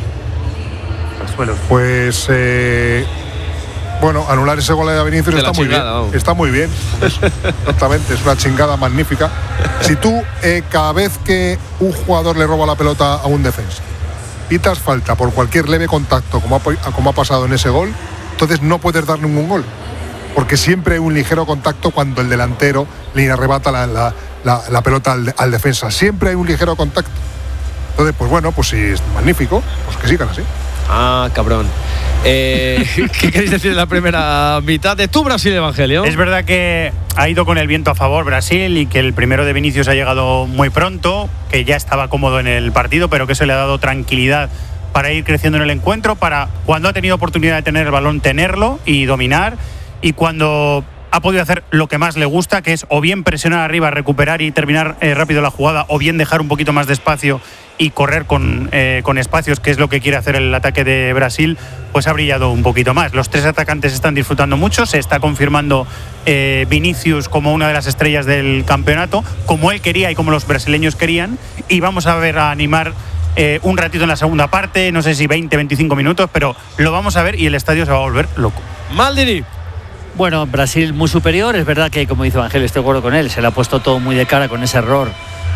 Pues, eh, bueno, anular ese gol de Vinicius De la está muy chingada, bien. vamos. Está muy bien. Es- exactamente, es una chingada magnífica. Si tú, eh, cada vez que un jugador le roba la pelota a un defensa, pitas falta por cualquier leve contacto, como ha, po- como ha pasado en ese gol, entonces no puedes dar ningún gol. Porque siempre hay un ligero contacto cuando el delantero le arrebata la, la- la- la pelota al, al defensa. Siempre hay un ligero contacto. Entonces, pues bueno, pues si es magnífico, pues que sigan así. Ah, cabrón. Eh, ¿Qué queréis decir de la primera mitad de tu Brasil, Evangelio? Es verdad que ha ido con el viento a favor Brasil y que el primero de Vinicius ha llegado muy pronto, que ya estaba cómodo en el partido, pero que eso le ha dado tranquilidad para ir creciendo en el encuentro, para cuando ha tenido oportunidad de tener el balón, tenerlo y dominar, y cuando ha podido hacer lo que más le gusta, que es o bien presionar arriba, recuperar y terminar eh, rápido la jugada, o bien dejar un poquito más de espacio y correr con, eh, con espacios, que es lo que quiere hacer el ataque de Brasil, pues ha brillado un poquito más. Los tres atacantes están disfrutando mucho, se está confirmando eh, Vinicius como una de las estrellas del campeonato, como él quería y como los brasileños querían, y vamos a ver a animar eh, un ratito en la segunda parte, no sé si veinte, veinticinco minutos, pero lo vamos a ver y el estadio se va a volver loco. Maldini. Bueno, Brasil muy superior. Es verdad que, como dice Ángel, estoy de acuerdo con él. Se le ha puesto todo muy de cara con ese error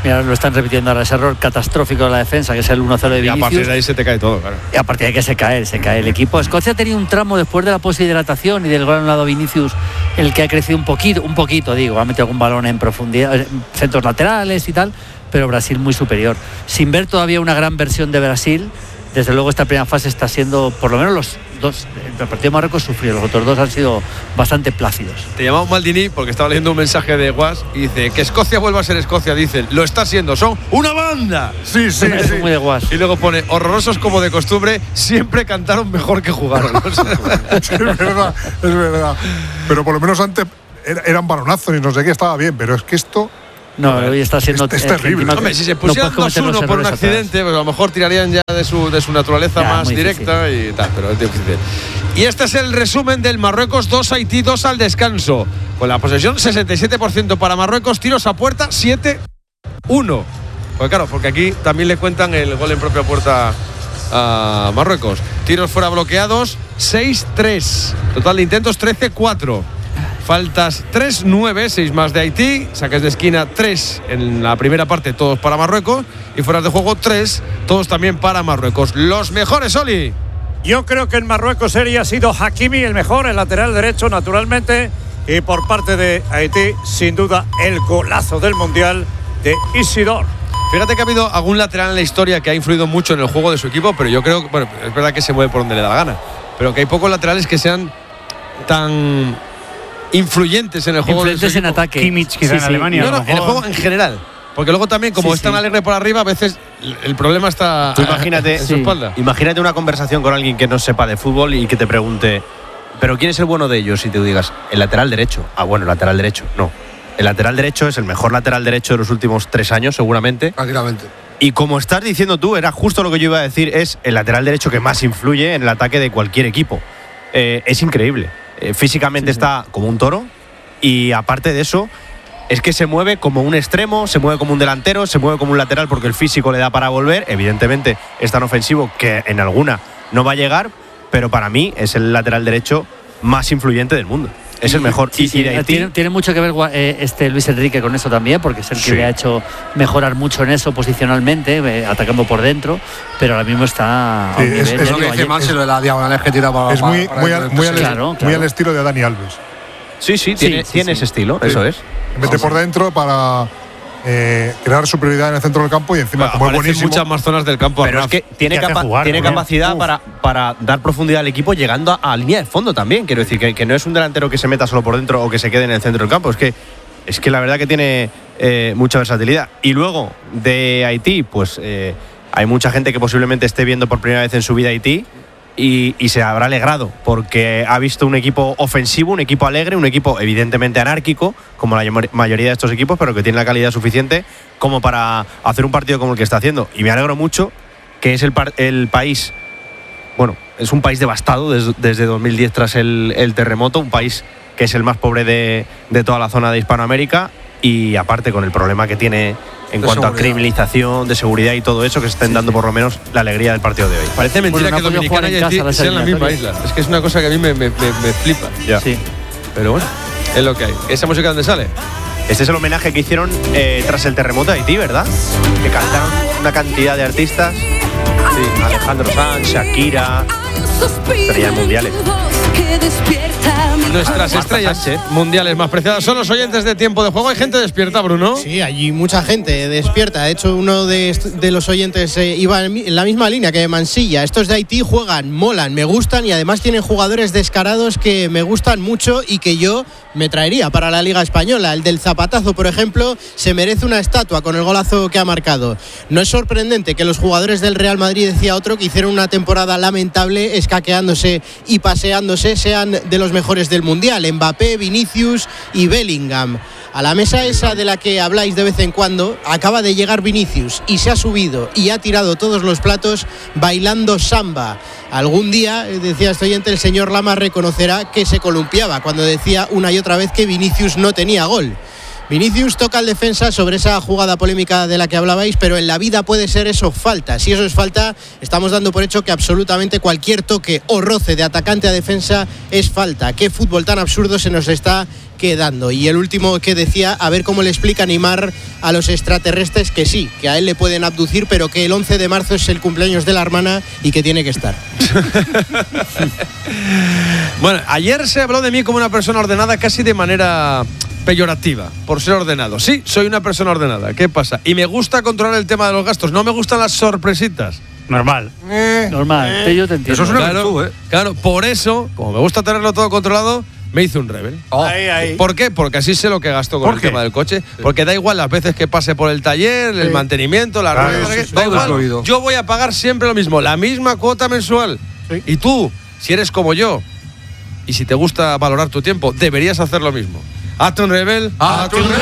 Mira, lo están repitiendo ahora, ese error catastrófico de la defensa, que es el uno cero de Vinicius. Y a partir de ahí se te cae todo, claro. Y a partir de ahí que se cae, se cae el equipo. Escocia ha tenido un tramo después de la poshidratación y del gol anulado Vinicius, el que ha crecido un poquito, un poquito, digo, ha metido algún balón en profundidad, en centros laterales y tal, pero Brasil muy superior. Sin ver todavía una gran versión de Brasil, desde luego esta primera fase está siendo, por lo menos los dos, el partido de Marruecos sufrió, los otros dos han sido bastante plácidos. Te llamamos Maldini porque estaba leyendo un mensaje de Guas y dice que Escocia vuelva a ser Escocia, dicen, lo está siendo, son una banda. Sí, sí, es sí. muy de Guas. Y luego pone, horrorosos como de costumbre, siempre cantaron mejor que jugaron. Sí, es verdad, es verdad. Pero por lo menos antes eran balonazos y no sé qué, estaba bien, pero es que esto... No, hoy está siendo... Es, es terrible. Hombre, si se pusieran dos uno por un accidente, pues a lo mejor tirarían ya de su, de su naturaleza ya, más directa y tal, pero es difícil. Y este es el resumen del Marruecos dos, Haití dos al descanso. Con la posesión sesenta y siete por ciento para Marruecos, tiros a puerta siete uno. Pues claro, porque aquí también le cuentan el gol en propia puerta a Marruecos. Tiros fuera bloqueados seis tres. Total de intentos trece cuatro. Faltas tres nueve, seis más de Haití, saques de esquina tres en la primera parte, todos para Marruecos, y fueras de juego tres, todos también para Marruecos. Los mejores, Oli. Yo creo que en Marruecos sería ha sido Hakimi el mejor, el lateral derecho naturalmente, y por parte de Haití, sin duda, el golazo del Mundial de Isidore. Fíjate que ha habido algún lateral en la historia que ha influido mucho en el juego de su equipo, pero yo creo, bueno, es verdad que se mueve por donde le da la gana, pero que hay pocos laterales que sean tan... influyentes en el juego influyentes de en ataque. Kimmich quizá sí, en sí. Alemania. No, no, en el juego en general. Porque luego también, como sí, es tan sí. alegre por arriba, a veces el problema está Tú imagínate, en su sí. espalda. Imagínate una conversación con alguien que no sepa de fútbol y que te pregunte, ¿pero quién es el bueno de ellos? Y te digas, el lateral derecho. Ah, bueno, el lateral derecho. No. El lateral derecho es el mejor lateral derecho de los últimos tres años, seguramente. Tranquilamente. Y como estás diciendo tú, era justo lo que yo iba a decir, es el lateral derecho que más influye en el ataque de cualquier equipo. Eh, es increíble. Eh, físicamente sí, sí. está como un toro. Y aparte de eso, es que se mueve como un extremo, se mueve como un delantero, se mueve como un lateral porque el físico le da para volver. Evidentemente es tan ofensivo que en alguna no va a llegar, pero para mí es el lateral derecho más influyente del mundo. Es el mejor. Sí, sí, y de Haití, tiene, tiene mucho que ver eh, este Luis Enrique con eso también, porque es el que sí. le ha hecho mejorar mucho en eso posicionalmente, eh, atacando por dentro, pero ahora mismo está... Sí, a un es, nivel, es lo que dice Marcelo de la diagonal que tira para... Es muy, para, muy, para al, muy, al, claro, muy claro. al estilo de Dani Alves. Sí, sí, tiene, sí, sí, tiene sí. ese estilo, sí. eso es. Mete por dentro para eh, crear superioridad en el centro del campo y encima, bueno, como es buenísimo. muchas más zonas del campo. Pero es que tiene, capa jugar, tiene capacidad para, para dar profundidad al equipo llegando a, a línea de fondo también. Quiero decir, que, que no es un delantero que se meta solo por dentro o que se quede en el centro del campo. Es que, es que la verdad que tiene eh, mucha versatilidad. Y luego, de Haití, pues eh, hay mucha gente que posiblemente esté viendo por primera vez en su vida Haití. Y, y se habrá alegrado porque ha visto un equipo ofensivo, un equipo alegre, un equipo evidentemente anárquico, como la mayoría de estos equipos, pero que tiene la calidad suficiente como para hacer un partido como el que está haciendo. Y me alegro mucho que es el, el país, bueno, es un país devastado desde, desde dos mil diez tras el, el terremoto, un país que es el más pobre de, de toda la zona de Hispanoamérica y aparte con el problema que tiene en de cuanto seguridad. a criminalización, de seguridad y todo eso, que se estén dando por lo menos la alegría del partido de hoy. Parece mentira bueno, que Dominicana y Haití sean la misma isla. Es que es una cosa que a mí me, me, me, me flipa. Ya. Sí. Pero bueno, es lo que hay. ¿Esa música dónde sale? Este es el homenaje que hicieron eh, tras el terremoto de Haití, ¿verdad? Que cantaron una cantidad de artistas. Sí, Alejandro Sanz, Shakira, estrellas mundiales. Nuestras estrellas mundiales más preciadas son los oyentes de Tiempo de Juego. Hay gente despierta, Bruno. Sí, hay mucha gente despierta. De hecho, uno de, de los oyentes eh, iba en la misma línea que Mansilla. Estos de Haití juegan, molan, me gustan y además tienen jugadores descarados que me gustan mucho y que yo me traería para la Liga Española. El del zapatazo, por ejemplo, se merece una estatua con el golazo que ha marcado. No es sorprendente que los jugadores del Real Madrid, decía otro, que hicieron una temporada lamentable escaqueándose y paseándose, sean de los mejores del Mundial. Mbappé, Vinicius y Bellingham. A la mesa esa de la que habláis de vez en cuando, acaba de llegar Vinicius y se ha subido y ha tirado todos los platos bailando samba. Algún día, decía este oyente, el señor Lama reconocerá que se columpiaba cuando decía una y otra vez que Vinicius no tenía gol. Vinicius toca al defensa sobre esa jugada polémica de la que hablabais, pero en la vida puede ser eso falta. Si eso es falta, estamos dando por hecho que absolutamente cualquier toque o roce de atacante a defensa es falta. Qué fútbol tan absurdo se nos está quedando. Y el último que decía, a ver cómo le explica Neymar a los extraterrestres que sí, que a él le pueden abducir, pero que el once de marzo es el cumpleaños de la hermana y que tiene que estar. Bueno, ayer se habló de mí como una persona ordenada casi de manera peyorativa, por ser ordenado. Sí, soy una persona ordenada. ¿Qué pasa? Y me gusta controlar el tema de los gastos. No me gustan las sorpresitas. Normal. Eh, Normal. eh. Yo te entiendo. Eso es una Claro. virtud, ¿eh? Claro, por eso, como me gusta tenerlo todo controlado, me hice un Rebel. Oh. Ahí, ahí. ¿Por qué? Porque así sé lo que gasto con ¿Por el qué? tema del coche. Porque da igual las veces que pase por el taller, el Sí. mantenimiento, la Claro, rueda, sí, que- sí, da todo igual. incluido. Yo voy a pagar siempre lo mismo, la misma cuota mensual. Y tú, si eres como yo, y si te gusta valorar tu tiempo, deberías hacer lo mismo. Hazte un Rebel. Hazte un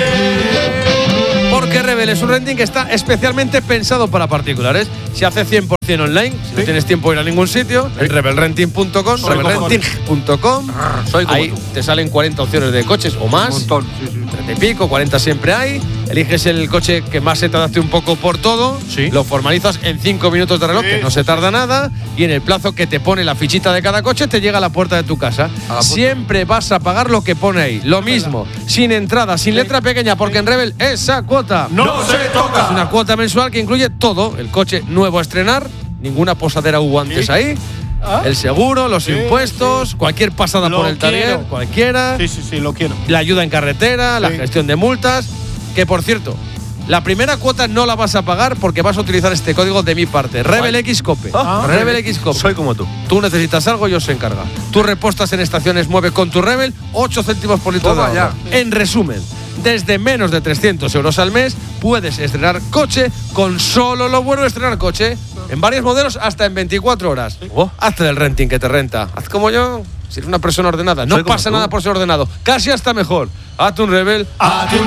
Porque Rebel es un renting que está especialmente pensado para particulares. Se hace cien por ciento online, si no tienes tiempo de ir a ningún sitio, en rebel renting punto com, Soy rebel como renting punto com. Soy como Ahí tú. te salen cuarenta opciones de coches o más. Un montón, sí, sí. treinta y pico, cuarenta siempre hay. Eliges el coche que más se te adapte un poco por todo. Lo formalizas en cinco minutos de reloj, que no se tarda nada. Y en el plazo que te pone la fichita de cada coche, te llega a la puerta de tu casa. Siempre vas a pagar lo que pone ahí. Lo mismo, sin entrada, sin letra pequeña, porque en Rebel esa cuota ¡No se toca! es una cuota mensual que incluye todo. El coche nuevo a estrenar, ninguna posadera hubo antes ¿Sí? ahí. ¿Ah? El seguro, los Sí, impuestos, cualquier pasada Lo por el taller, quiero. cualquiera. Sí, sí, sí, lo quiero. La ayuda en carretera, la Sí. gestión de multas. Que por cierto, la primera cuota no la vas a pagar porque vas a utilizar este código de mi parte. RebelXCope. Ah. RebelXCope. Soy como tú. Tú necesitas algo, yo se encarga. Tú repostas en estaciones Mueve con tu Rebel, ocho céntimos por litro de Toma agua. En resumen, desde menos de trescientos euros al mes puedes estrenar coche con solo lo bueno de estrenar coche. En varios modelos hasta en veinticuatro horas. Oh, hazte el renting que te renta. Haz como yo. Si eres una persona ordenada, no Soy como pasa tú. nada por ser ordenado. Casi hasta mejor. Hazte un Rebel. ¡Hazte un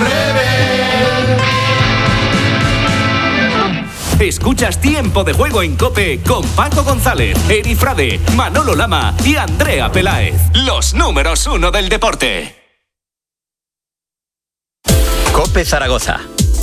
Escuchas Tiempo de Juego en COPE con Paco González, Eri Frade, Manolo Lama y Andrea Peláez. Los números uno del deporte. COPE Zaragoza.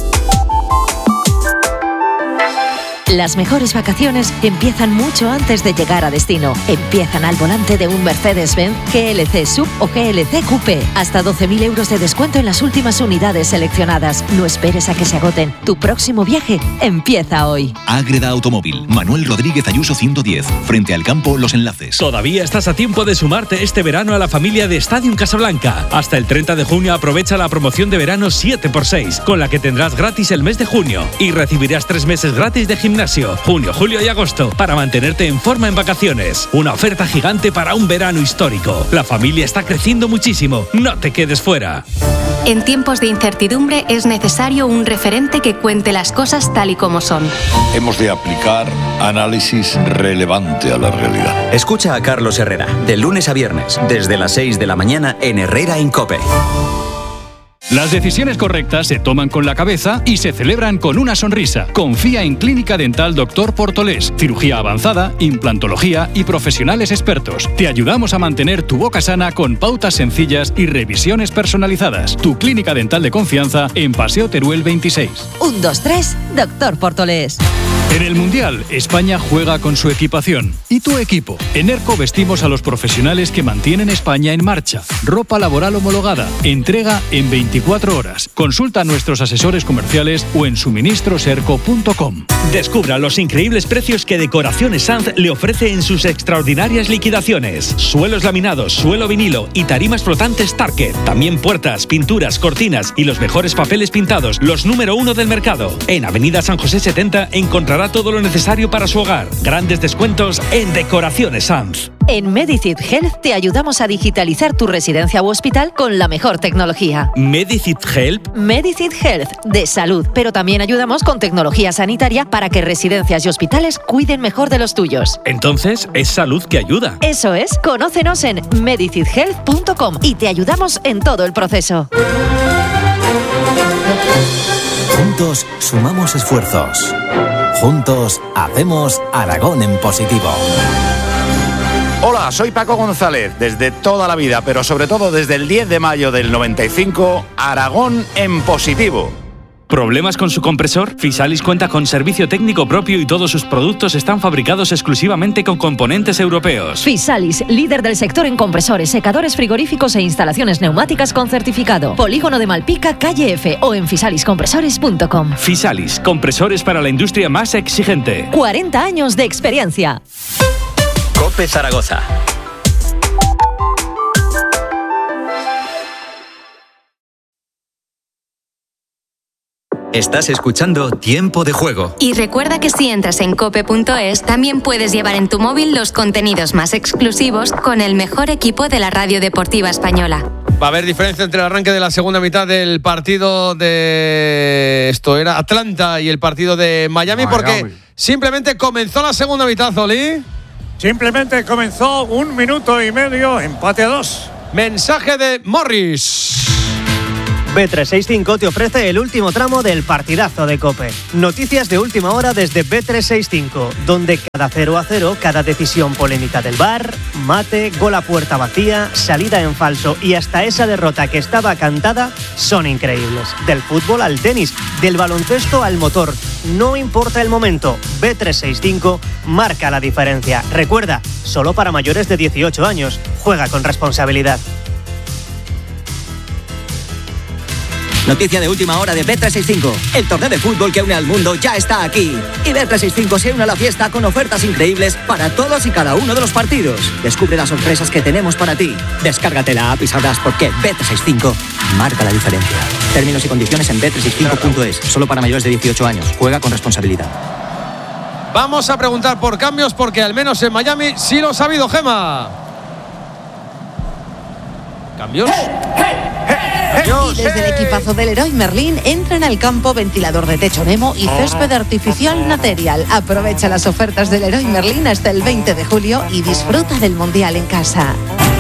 Las mejores vacaciones empiezan mucho antes de llegar a destino. Empiezan al volante de un Mercedes-Benz G L C Sub o G L C Coupé. Hasta doce mil euros de descuento en las últimas unidades seleccionadas. No esperes a que se agoten. Tu próximo viaje empieza hoy. Ágreda Automóvil. Manuel Rodríguez Ayuso ciento diez. Frente al campo Los Enlaces. Todavía estás a tiempo de sumarte este verano a la familia de Stadium Casablanca. Hasta el treinta de junio aprovecha la promoción de verano siete por seis, con la que tendrás gratis el mes de junio y recibirás tres meses gratis de gimnasio. Junio, julio y agosto para mantenerte en forma en vacaciones. Una oferta gigante para un verano histórico. La familia está creciendo muchísimo. No te quedes fuera. En tiempos de incertidumbre es necesario un referente que cuente las cosas tal y como son. Hemos de aplicar análisis relevante a la realidad. Escucha a Carlos Herrera, de lunes a viernes, desde las seis de la mañana en Herrera en COPE. Las decisiones correctas se toman con la cabeza y se celebran con una sonrisa. Confía en Clínica Dental Doctor Portolés. Cirugía avanzada, implantología y profesionales expertos. Te ayudamos a mantener tu boca sana con pautas sencillas y revisiones personalizadas. Tu clínica dental de confianza en Paseo Teruel veintiséis. Un, dos, tres, Doctor Portolés. En el Mundial, España juega con su equipación. ¿Y tu equipo? En ERCO vestimos a los profesionales que mantienen España en marcha. Ropa laboral homologada. Entrega en veinticuatro horas. Consulta a nuestros asesores comerciales o en suministros erco punto com. Descubra los increíbles precios que Decoraciones Sanz le ofrece en sus extraordinarias liquidaciones. Suelos laminados, suelo vinilo y tarimas flotantes Target. También puertas, pinturas, cortinas y los mejores papeles pintados, los número uno del mercado. En Avenida San José setenta encontrará todo lo necesario para su hogar. Grandes descuentos en Decoraciones Sanz. En Medicid Health te ayudamos a digitalizar tu residencia u hospital con la mejor tecnología. Medicid Help. Medicid Health, de salud, pero también ayudamos con tecnología sanitaria para que residencias y hospitales cuiden mejor de los tuyos. Entonces, es salud que ayuda. Eso es, conócenos en medicid health punto com y te ayudamos en todo el proceso. Juntos sumamos esfuerzos. Juntos hacemos Aragón en positivo. Hola, soy Paco González. Desde toda la vida, pero sobre todo desde el diez de mayo del noventa y cinco, Aragón en positivo. ¿Problemas con su compresor? Fisalis cuenta con servicio técnico propio y todos sus productos están fabricados exclusivamente con componentes europeos. Fisalis, líder del sector en compresores, secadores frigoríficos e instalaciones neumáticas con certificado. Polígono de Malpica, calle F o en fisalis compresores punto com. Fisalis, compresores para la industria más exigente. cuarenta años de experiencia. COPE Zaragoza. Estás escuchando Tiempo de Juego. Y recuerda que si entras en cope punto es, también puedes llevar en tu móvil los contenidos más exclusivos con el mejor equipo de la radio deportiva española. Va a haber diferencia entre el arranque de la segunda mitad del partido de... Esto era Atlanta y el partido de Miami, Miami. Porque simplemente comenzó la segunda mitad, Oli. Simplemente comenzó un minuto y medio, empate a dos. Mensaje de Morris. B trescientos sesenta y cinco te ofrece el último tramo del partidazo de COPE. Noticias de última hora desde B trescientos sesenta y cinco, donde cada cero a cero, cada decisión polémica del V A R, mate, gol a puerta vacía, salida en falso y hasta esa derrota que estaba cantada son increíbles. Del fútbol al tenis, del baloncesto al motor. No importa el momento, B trescientos sesenta y cinco marca la diferencia. Recuerda, solo para mayores de dieciocho años. Juega con responsabilidad. Noticia de última hora de B trescientos sesenta y cinco. El torneo de fútbol que une al mundo ya está aquí. Y B trescientos sesenta y cinco se une a la fiesta con ofertas increíbles para todos y cada uno de los partidos. Descubre las sorpresas que tenemos para ti. Descárgate la app y sabrás por qué B trescientos sesenta y cinco marca la diferencia. Términos y condiciones en B trescientos sesenta y cinco punto es. Solo para mayores de dieciocho años. Juega con responsabilidad. Vamos a preguntar por cambios porque al menos en Miami sí los ha habido, Gema. ¿Cambios? Y desde el equipazo del Leroy Merlin entran al campo ventilador de techo Nemo y césped artificial Material. Aprovecha las ofertas del Leroy Merlin hasta el veinte de julio y disfruta del Mundial en casa.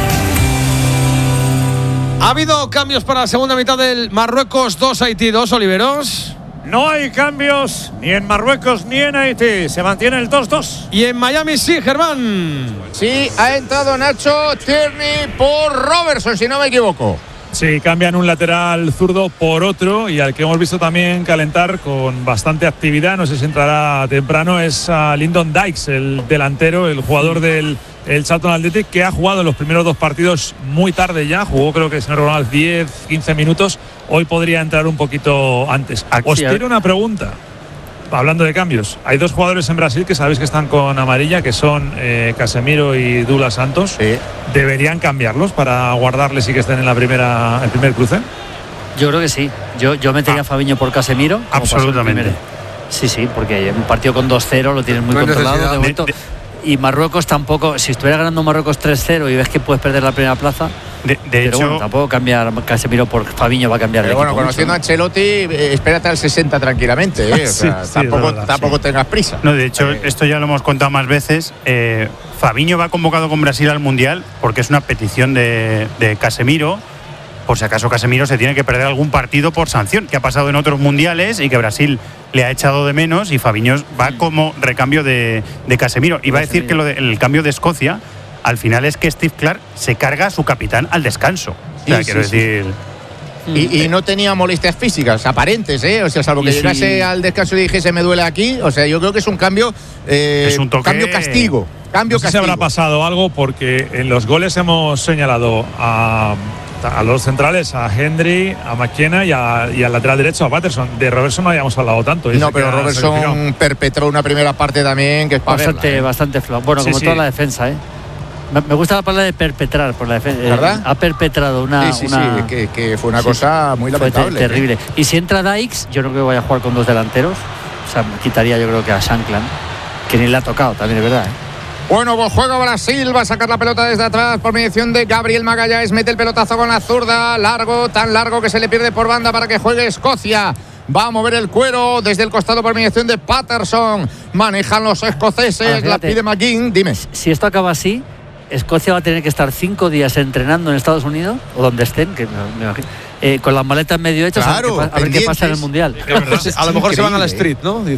¿Ha habido cambios para la segunda mitad del Marruecos dos, Haití dos, Oliveros? No hay cambios ni en Marruecos ni en Haití. Se mantiene el dos dos. Y en Miami sí, Germán. Sí, ha entrado Nacho Tierney por Robertson, si no me equivoco. Sí, cambian un lateral zurdo por otro y al que hemos visto también calentar con bastante actividad, no sé si entrará temprano, es a Lyndon Dykes, el delantero, el jugador del el Charlton Athletic, que ha jugado en los primeros dos partidos muy tarde ya, jugó creo que si no recuerdo mal diez, quince minutos, hoy podría entrar un poquito antes. Os quiero una pregunta. Hablando de cambios, hay dos jugadores en Brasil que sabéis que están con amarilla, que son eh, Casemiro y Douglas Santos. Sí. ¿Deberían cambiarlos para guardarles y que estén en la primera, el primer cruce? Yo creo que sí. Yo, yo metería ah. a Fabiño por Casemiro. Absolutamente. Sí, sí, porque un partido con dos cero lo tienes muy no controlado de momento. De, de, y Marruecos tampoco, si estuviera ganando Marruecos tres cero y ves que puedes perder la primera plaza. De, de pero hecho, bueno, tampoco cambiar Casemiro por Fabiño va a cambiar. Pero bueno, conociendo mucho, a Ancelotti, eh, espérate al sesenta tranquilamente. Eh. O sea, sí, tampoco sí, verdad, tampoco sí. tengas prisa. No, de hecho, eh. esto ya lo hemos contado más veces. Eh, Fabiño va convocado con Brasil al Mundial porque es una petición de, de Casemiro. Por si acaso Casemiro se tiene que perder algún partido por sanción, que ha pasado en otros mundiales y que Brasil le ha echado de menos, y Fabiño va como recambio de, de Casemiro. Y va a decir que lo de, el cambio de Escocia al final es que Steve Clark se carga a su capitán al descanso. Sí, o sea, sí, quiero sí, decir. Sí. Y, y no tenía molestias físicas aparentes, ¿eh? O sea, salvo que llegase sí. al descanso y dijese me duele aquí. O sea, yo creo que es un cambio. Eh, es un toque. Cambio castigo. Cambio no sé castigo. Si habrá pasado algo porque en los goles hemos señalado a. a los centrales, a Hendry, a McKenna y, a, y al lateral derecho a Patterson. De Robertson no habíamos hablado tanto. No, pero Robertson perpetró una primera parte también que es para bastante, verla, ¿eh? bastante flojo. Bueno, sí, como sí. toda la defensa, ¿eh? Me gusta la palabra de perpetrar por la defensa. ¿Verdad? Ha perpetrado una. Sí, sí, una, sí, que, que fue una sí, cosa muy lamentable. Fue terrible. ¿eh? Y si entra Dykes, yo no creo que vaya a jugar con dos delanteros. O sea, quitaría yo creo que a Shankland, que ni le ha tocado, también es verdad, ¿eh? Bueno, pues juega Brasil, va a sacar la pelota desde atrás por mediación de Gabriel Magalhães, mete el pelotazo con la zurda, largo, tan largo que se le pierde por banda para que juegue Escocia. Va a mover el cuero desde el costado por mediación de Patterson. Manejan los escoceses, la pide McGinn, dime. Si esto acaba así, Escocia va a tener que estar cinco días entrenando en Estados Unidos, o donde estén, que me imagino, eh, con las maletas medio hechas, claro, a ver qué, a ver qué pasa en el Mundial. A lo mejor se van a la street, ¿no? Dices.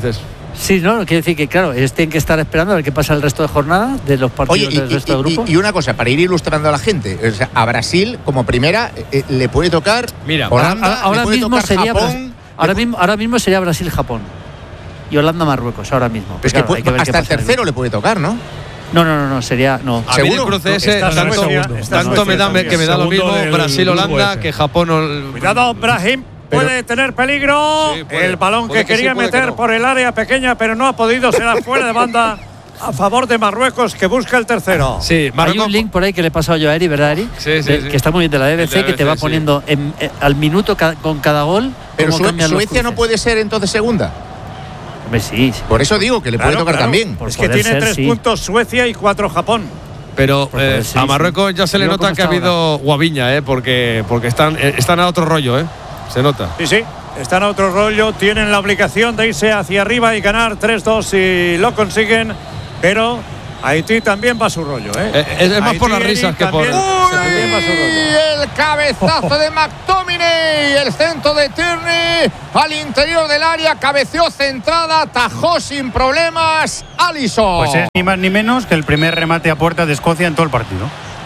Sí, no, quiere decir que, claro, ellos tienen que estar esperando a ver qué pasa el resto de jornada de los partidos Oye, y, del resto y, de grupos. Y, y una cosa, para ir ilustrando a la gente, o sea, a Brasil como primera eh, le puede tocar Mira, Holanda, ahora, ahora le puede mismo tocar sería Japón. ahora mismo, ahora mismo sería Brasil-Japón y Holanda-Marruecos ahora mismo. Es claro, que hay que ver hasta qué el pasa tercero le puede tocar, ¿no? No, no, no, no, sería no. A mí el cruce ese tanto, tanto me da que me da lo mismo Brasil-Holanda que Japón. Cuidado, Brahim. Puede tener peligro. Sí, puede. El balón Puede que, que quería sí, puede meter que no. por el área pequeña, pero no ha podido. Será fuera de banda a favor de Marruecos, que busca el tercero. Sí, Hay un link por ahí que le he pasado yo a Eri, ¿verdad, Eri? Sí, sí, de, sí. Que está muy bien de la B B C, De la que te va B B C, poniendo en, eh, al minuto ca con cada gol. Pero cómo Sue cambian los Suecia no cruces. puede ser entonces segunda. Hombre, sí, sí. Por eso digo que le Claro, puede tocar claro. también. Es que tiene ser, tres sí. puntos Suecia y cuatro Japón. Pero eh, sí, a sí. Marruecos ya se le Yo nota cómo que ha está habido guaviña, eh, porque, porque están, eh, están a otro rollo, ¿eh? Se nota. Sí, sí. Están a otro rollo. Tienen la obligación de irse hacia arriba y ganar tres dos si lo consiguen. Pero Haití también va a su rollo, ¿eh? Eh, es, es más Haití, por las Eri, risas que por. también- también va a su rollo. Y el cabezazo de McTominay, el centro de Tierney al interior del área, cabeceó centrada, tajó sin problemas Alisson. Pues es ni más ni menos que el primer remate a puerta de Escocia en todo el partido.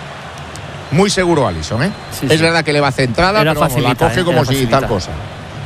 Muy seguro Alisson, ¿eh? Sí, es sí. verdad que le va centrada, Era pero vamos, la facilita, coge ¿eh? como Era si facilita. tal cosa.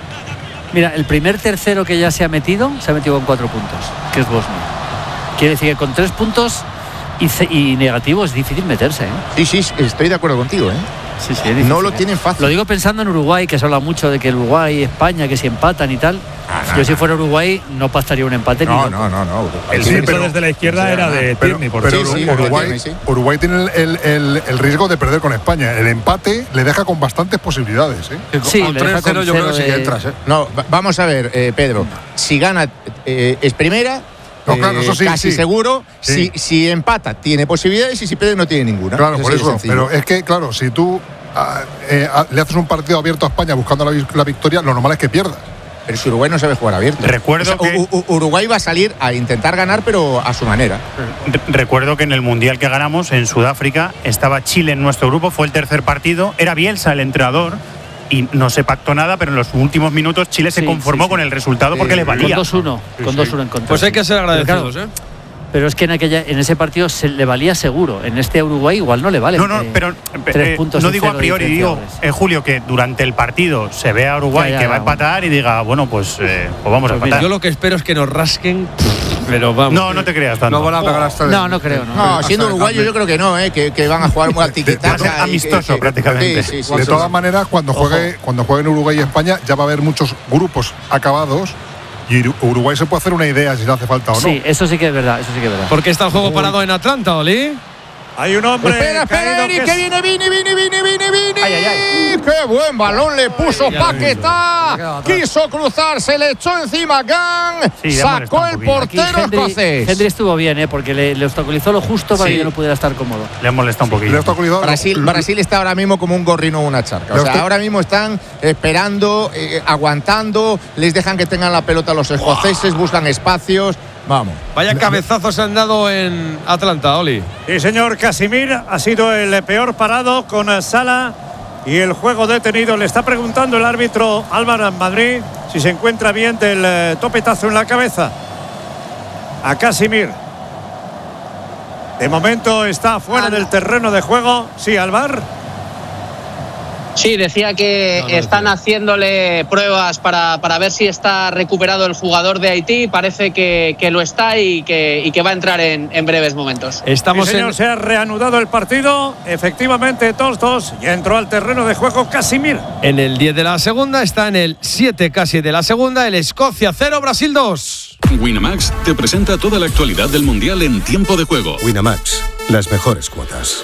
Mira, el primer tercero que ya se ha metido, se ha metido con cuatro puntos, que es Bosnia. Quiere decir que con tres puntos y, y negativo es difícil meterse, ¿eh? Sí, sí, estoy de acuerdo contigo, ¿eh? Sí, sí, es difícil, No lo ¿eh? tienen fácil. Lo digo pensando en Uruguay, que se habla mucho de que el Uruguay y España, que si empatan y tal. no, Yo si fuera Uruguay no pasaría un empate ni No, loco. no, no, no. El Sí, centro pero- desde la izquierda era de Pero, Tierney, por pero cierto. sí, Uruguay, Tierney, sí. Uruguay tiene el, el- el- el riesgo de perder con España. El empate le deja con bastantes posibilidades. ¿eh? Sí, Al le deja tres cero con yo creo que cero sí que de- entras. ¿eh? No, va- vamos a ver, eh, Pedro. Si gana eh, es primera. No, claro, eso sí, casi sí. seguro. Sí. Si, si empata, tiene posibilidades y si pierde, no tiene ninguna. Claro, por sí es eso. sencillo. Pero es que, claro, si tú ah, eh, ah, le haces un partido abierto a España buscando la, vi- la victoria, lo normal es que pierdas. Pero si Uruguay no sabe jugar abierto. Recuerdo O sea, que- U- U- Uruguay va a salir a intentar ganar, pero a su manera. Re- Recuerdo que en el Mundial que ganamos en Sudáfrica estaba Chile en nuestro grupo, fue el tercer partido, era Bielsa el entrenador y no se pactó nada, pero en los últimos minutos Chile se Sí, conformó sí, sí. con el resultado porque Sí, le sí. valía. Con dos uno, con dos uno en contra. Pues hay que ser Pero agradecidos, claro, ¿eh? Pero es que en aquella, en ese partido se le valía seguro. En este Uruguay igual no le vale. No, no, eh, pero tres eh, puntos no y digo a cero priori, digo, diferenciales. eh, Julio, que durante el partido se ve a Uruguay Ya, ya, que va a ya, empatar y diga, bueno, pues, eh, pues vamos a Pues mira, empatar. Yo lo que espero es que nos rasquen, pero vamos. No, no te creas tanto. No van a pegar hasta el- No, no creo, no. No, hasta siendo el uruguayo cambio. yo creo que no, ¿eh? que, que van a jugar muy al tiquitaca. de- amistoso prácticamente. Sí, sí, sí, De sí. todas maneras, cuando juegue, cuando jueguen Uruguay y España, ya va a haber muchos grupos acabados y Uru- Uruguay se puede hacer una idea si le hace falta o no. Sí, eso sí que es verdad, eso sí que es verdad. ¿Por qué está el juego parado en Atlanta, Oli? Hay un hombre. Espera, espera, caído Eric, que que es- viene, viene, viene, viene, viene, viene. Ay, ay, ay. ¡Qué buen balón le puso Ya lo he visto. Paquetá! Quiso cruzar, se le echó encima Gang. Sí, le ha Sacó molestado un el poquito. Aquí portero Henry, escocés. Henry estuvo bien, ¿eh? Porque le, le obstaculizó lo justo para Sí. que yo no pudiera estar cómodo. Le han molestado un Le poquito. ha obstaculizado- Brasil, lo- Brasil está ahora mismo como un gorrino o una charca. O Le sea, obsta- ahora mismo están esperando, eh, aguantando, les dejan que tengan la pelota los escoceses, buscan espacios. Vamos. Vaya cabezazos se han dado en Atlanta, Oli. Sí, señor. Casimir ha sido el peor parado con eh, Sala y el juego detenido. Le está preguntando el árbitro Álvaro Madrid si se encuentra bien del eh, topetazo en la cabeza a Casimir. De momento está fuera del terreno de juego. Sí, Álvaro. Sí, decía que No, no, están no. haciéndole pruebas para, para ver si está recuperado el jugador de Haití. Parece que, que lo está y que, y que va a entrar en, en breves momentos. Estamos Sí, señor, en. se ha reanudado el partido. Efectivamente, dos dos. Ya entró al terreno de juego Casimir. En el diez de la segunda, está en el siete casi de la segunda, el Escocia cero, Brasil dos. Winamax te presenta toda la actualidad del Mundial en tiempo de juego. Winamax, las mejores cuotas.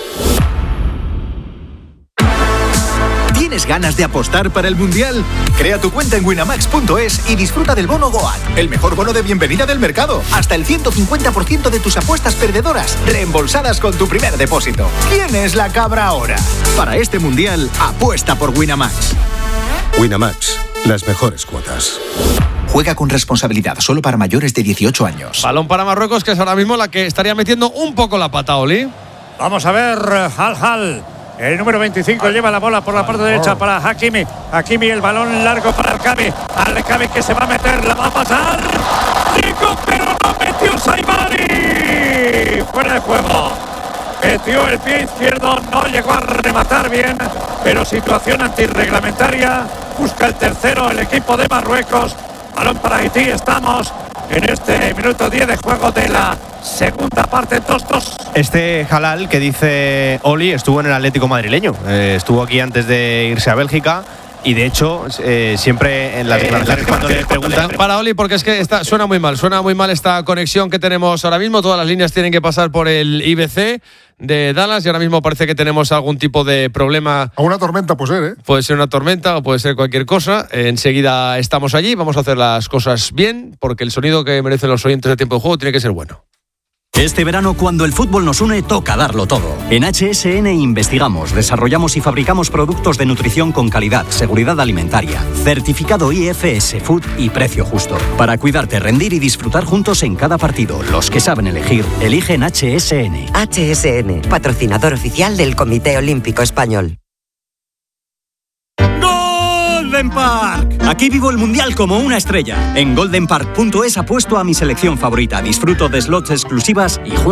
¿Tienes ganas de apostar para el Mundial? Crea tu cuenta en winamax punto es y disfruta del bono Goat, el mejor bono de bienvenida del mercado. Hasta el ciento cincuenta por ciento de tus apuestas perdedoras reembolsadas con tu primer depósito. ¿Quién es la cabra ahora? Para este Mundial, apuesta por Winamax. Winamax, las mejores cuotas. Juega con responsabilidad, solo para mayores de dieciocho años. Balón para Marruecos, que es ahora mismo la que estaría metiendo un poco la pata, Oli. Vamos a ver, Hal Hal. El número veinticinco lleva la bola por la parte derecha para Hakimi. Hakimi, el balón largo para Alcabi. Alcabi que se va a meter, la va a pasar. ¡Y con pero no metió Saibari. Fuera de juego. Metió el pie izquierdo, no llegó a rematar bien, pero situación antirreglamentaria. Busca el tercero el equipo de Marruecos. Balón para Haití. Estamos en este minuto diez de juego de la segunda parte. dos dos. Este Halal que dice Oli estuvo en el Atlético madrileño. Eh, estuvo aquí antes de irse a Bélgica. Y de hecho, eh, siempre en las declaraciones cuando le preguntan. Para Oli, porque es que está, suena muy mal, suena muy mal esta conexión que tenemos ahora mismo. Todas las líneas tienen que pasar por el I B C de Dallas y ahora mismo parece que tenemos algún tipo de problema. A una tormenta puede ser, ¿eh? Puede ser una tormenta o puede ser cualquier cosa. Eh, enseguida estamos allí, vamos a hacer las cosas bien, porque el sonido que merecen los oyentes de Tiempo de Juego tiene que ser bueno. Este verano, cuando el fútbol nos une, toca darlo todo. En H S N investigamos, desarrollamos y fabricamos productos de nutrición con calidad, seguridad alimentaria, certificado I F S Food y precio justo. Para cuidarte, rendir y disfrutar juntos en cada partido. Los que saben elegir, eligen H S N. H S N, patrocinador oficial del Comité Olímpico Español. Golden Park. Aquí vivo el mundial como una estrella. En golden park punto es apuesto a mi selección favorita, disfruto de slots exclusivas y juego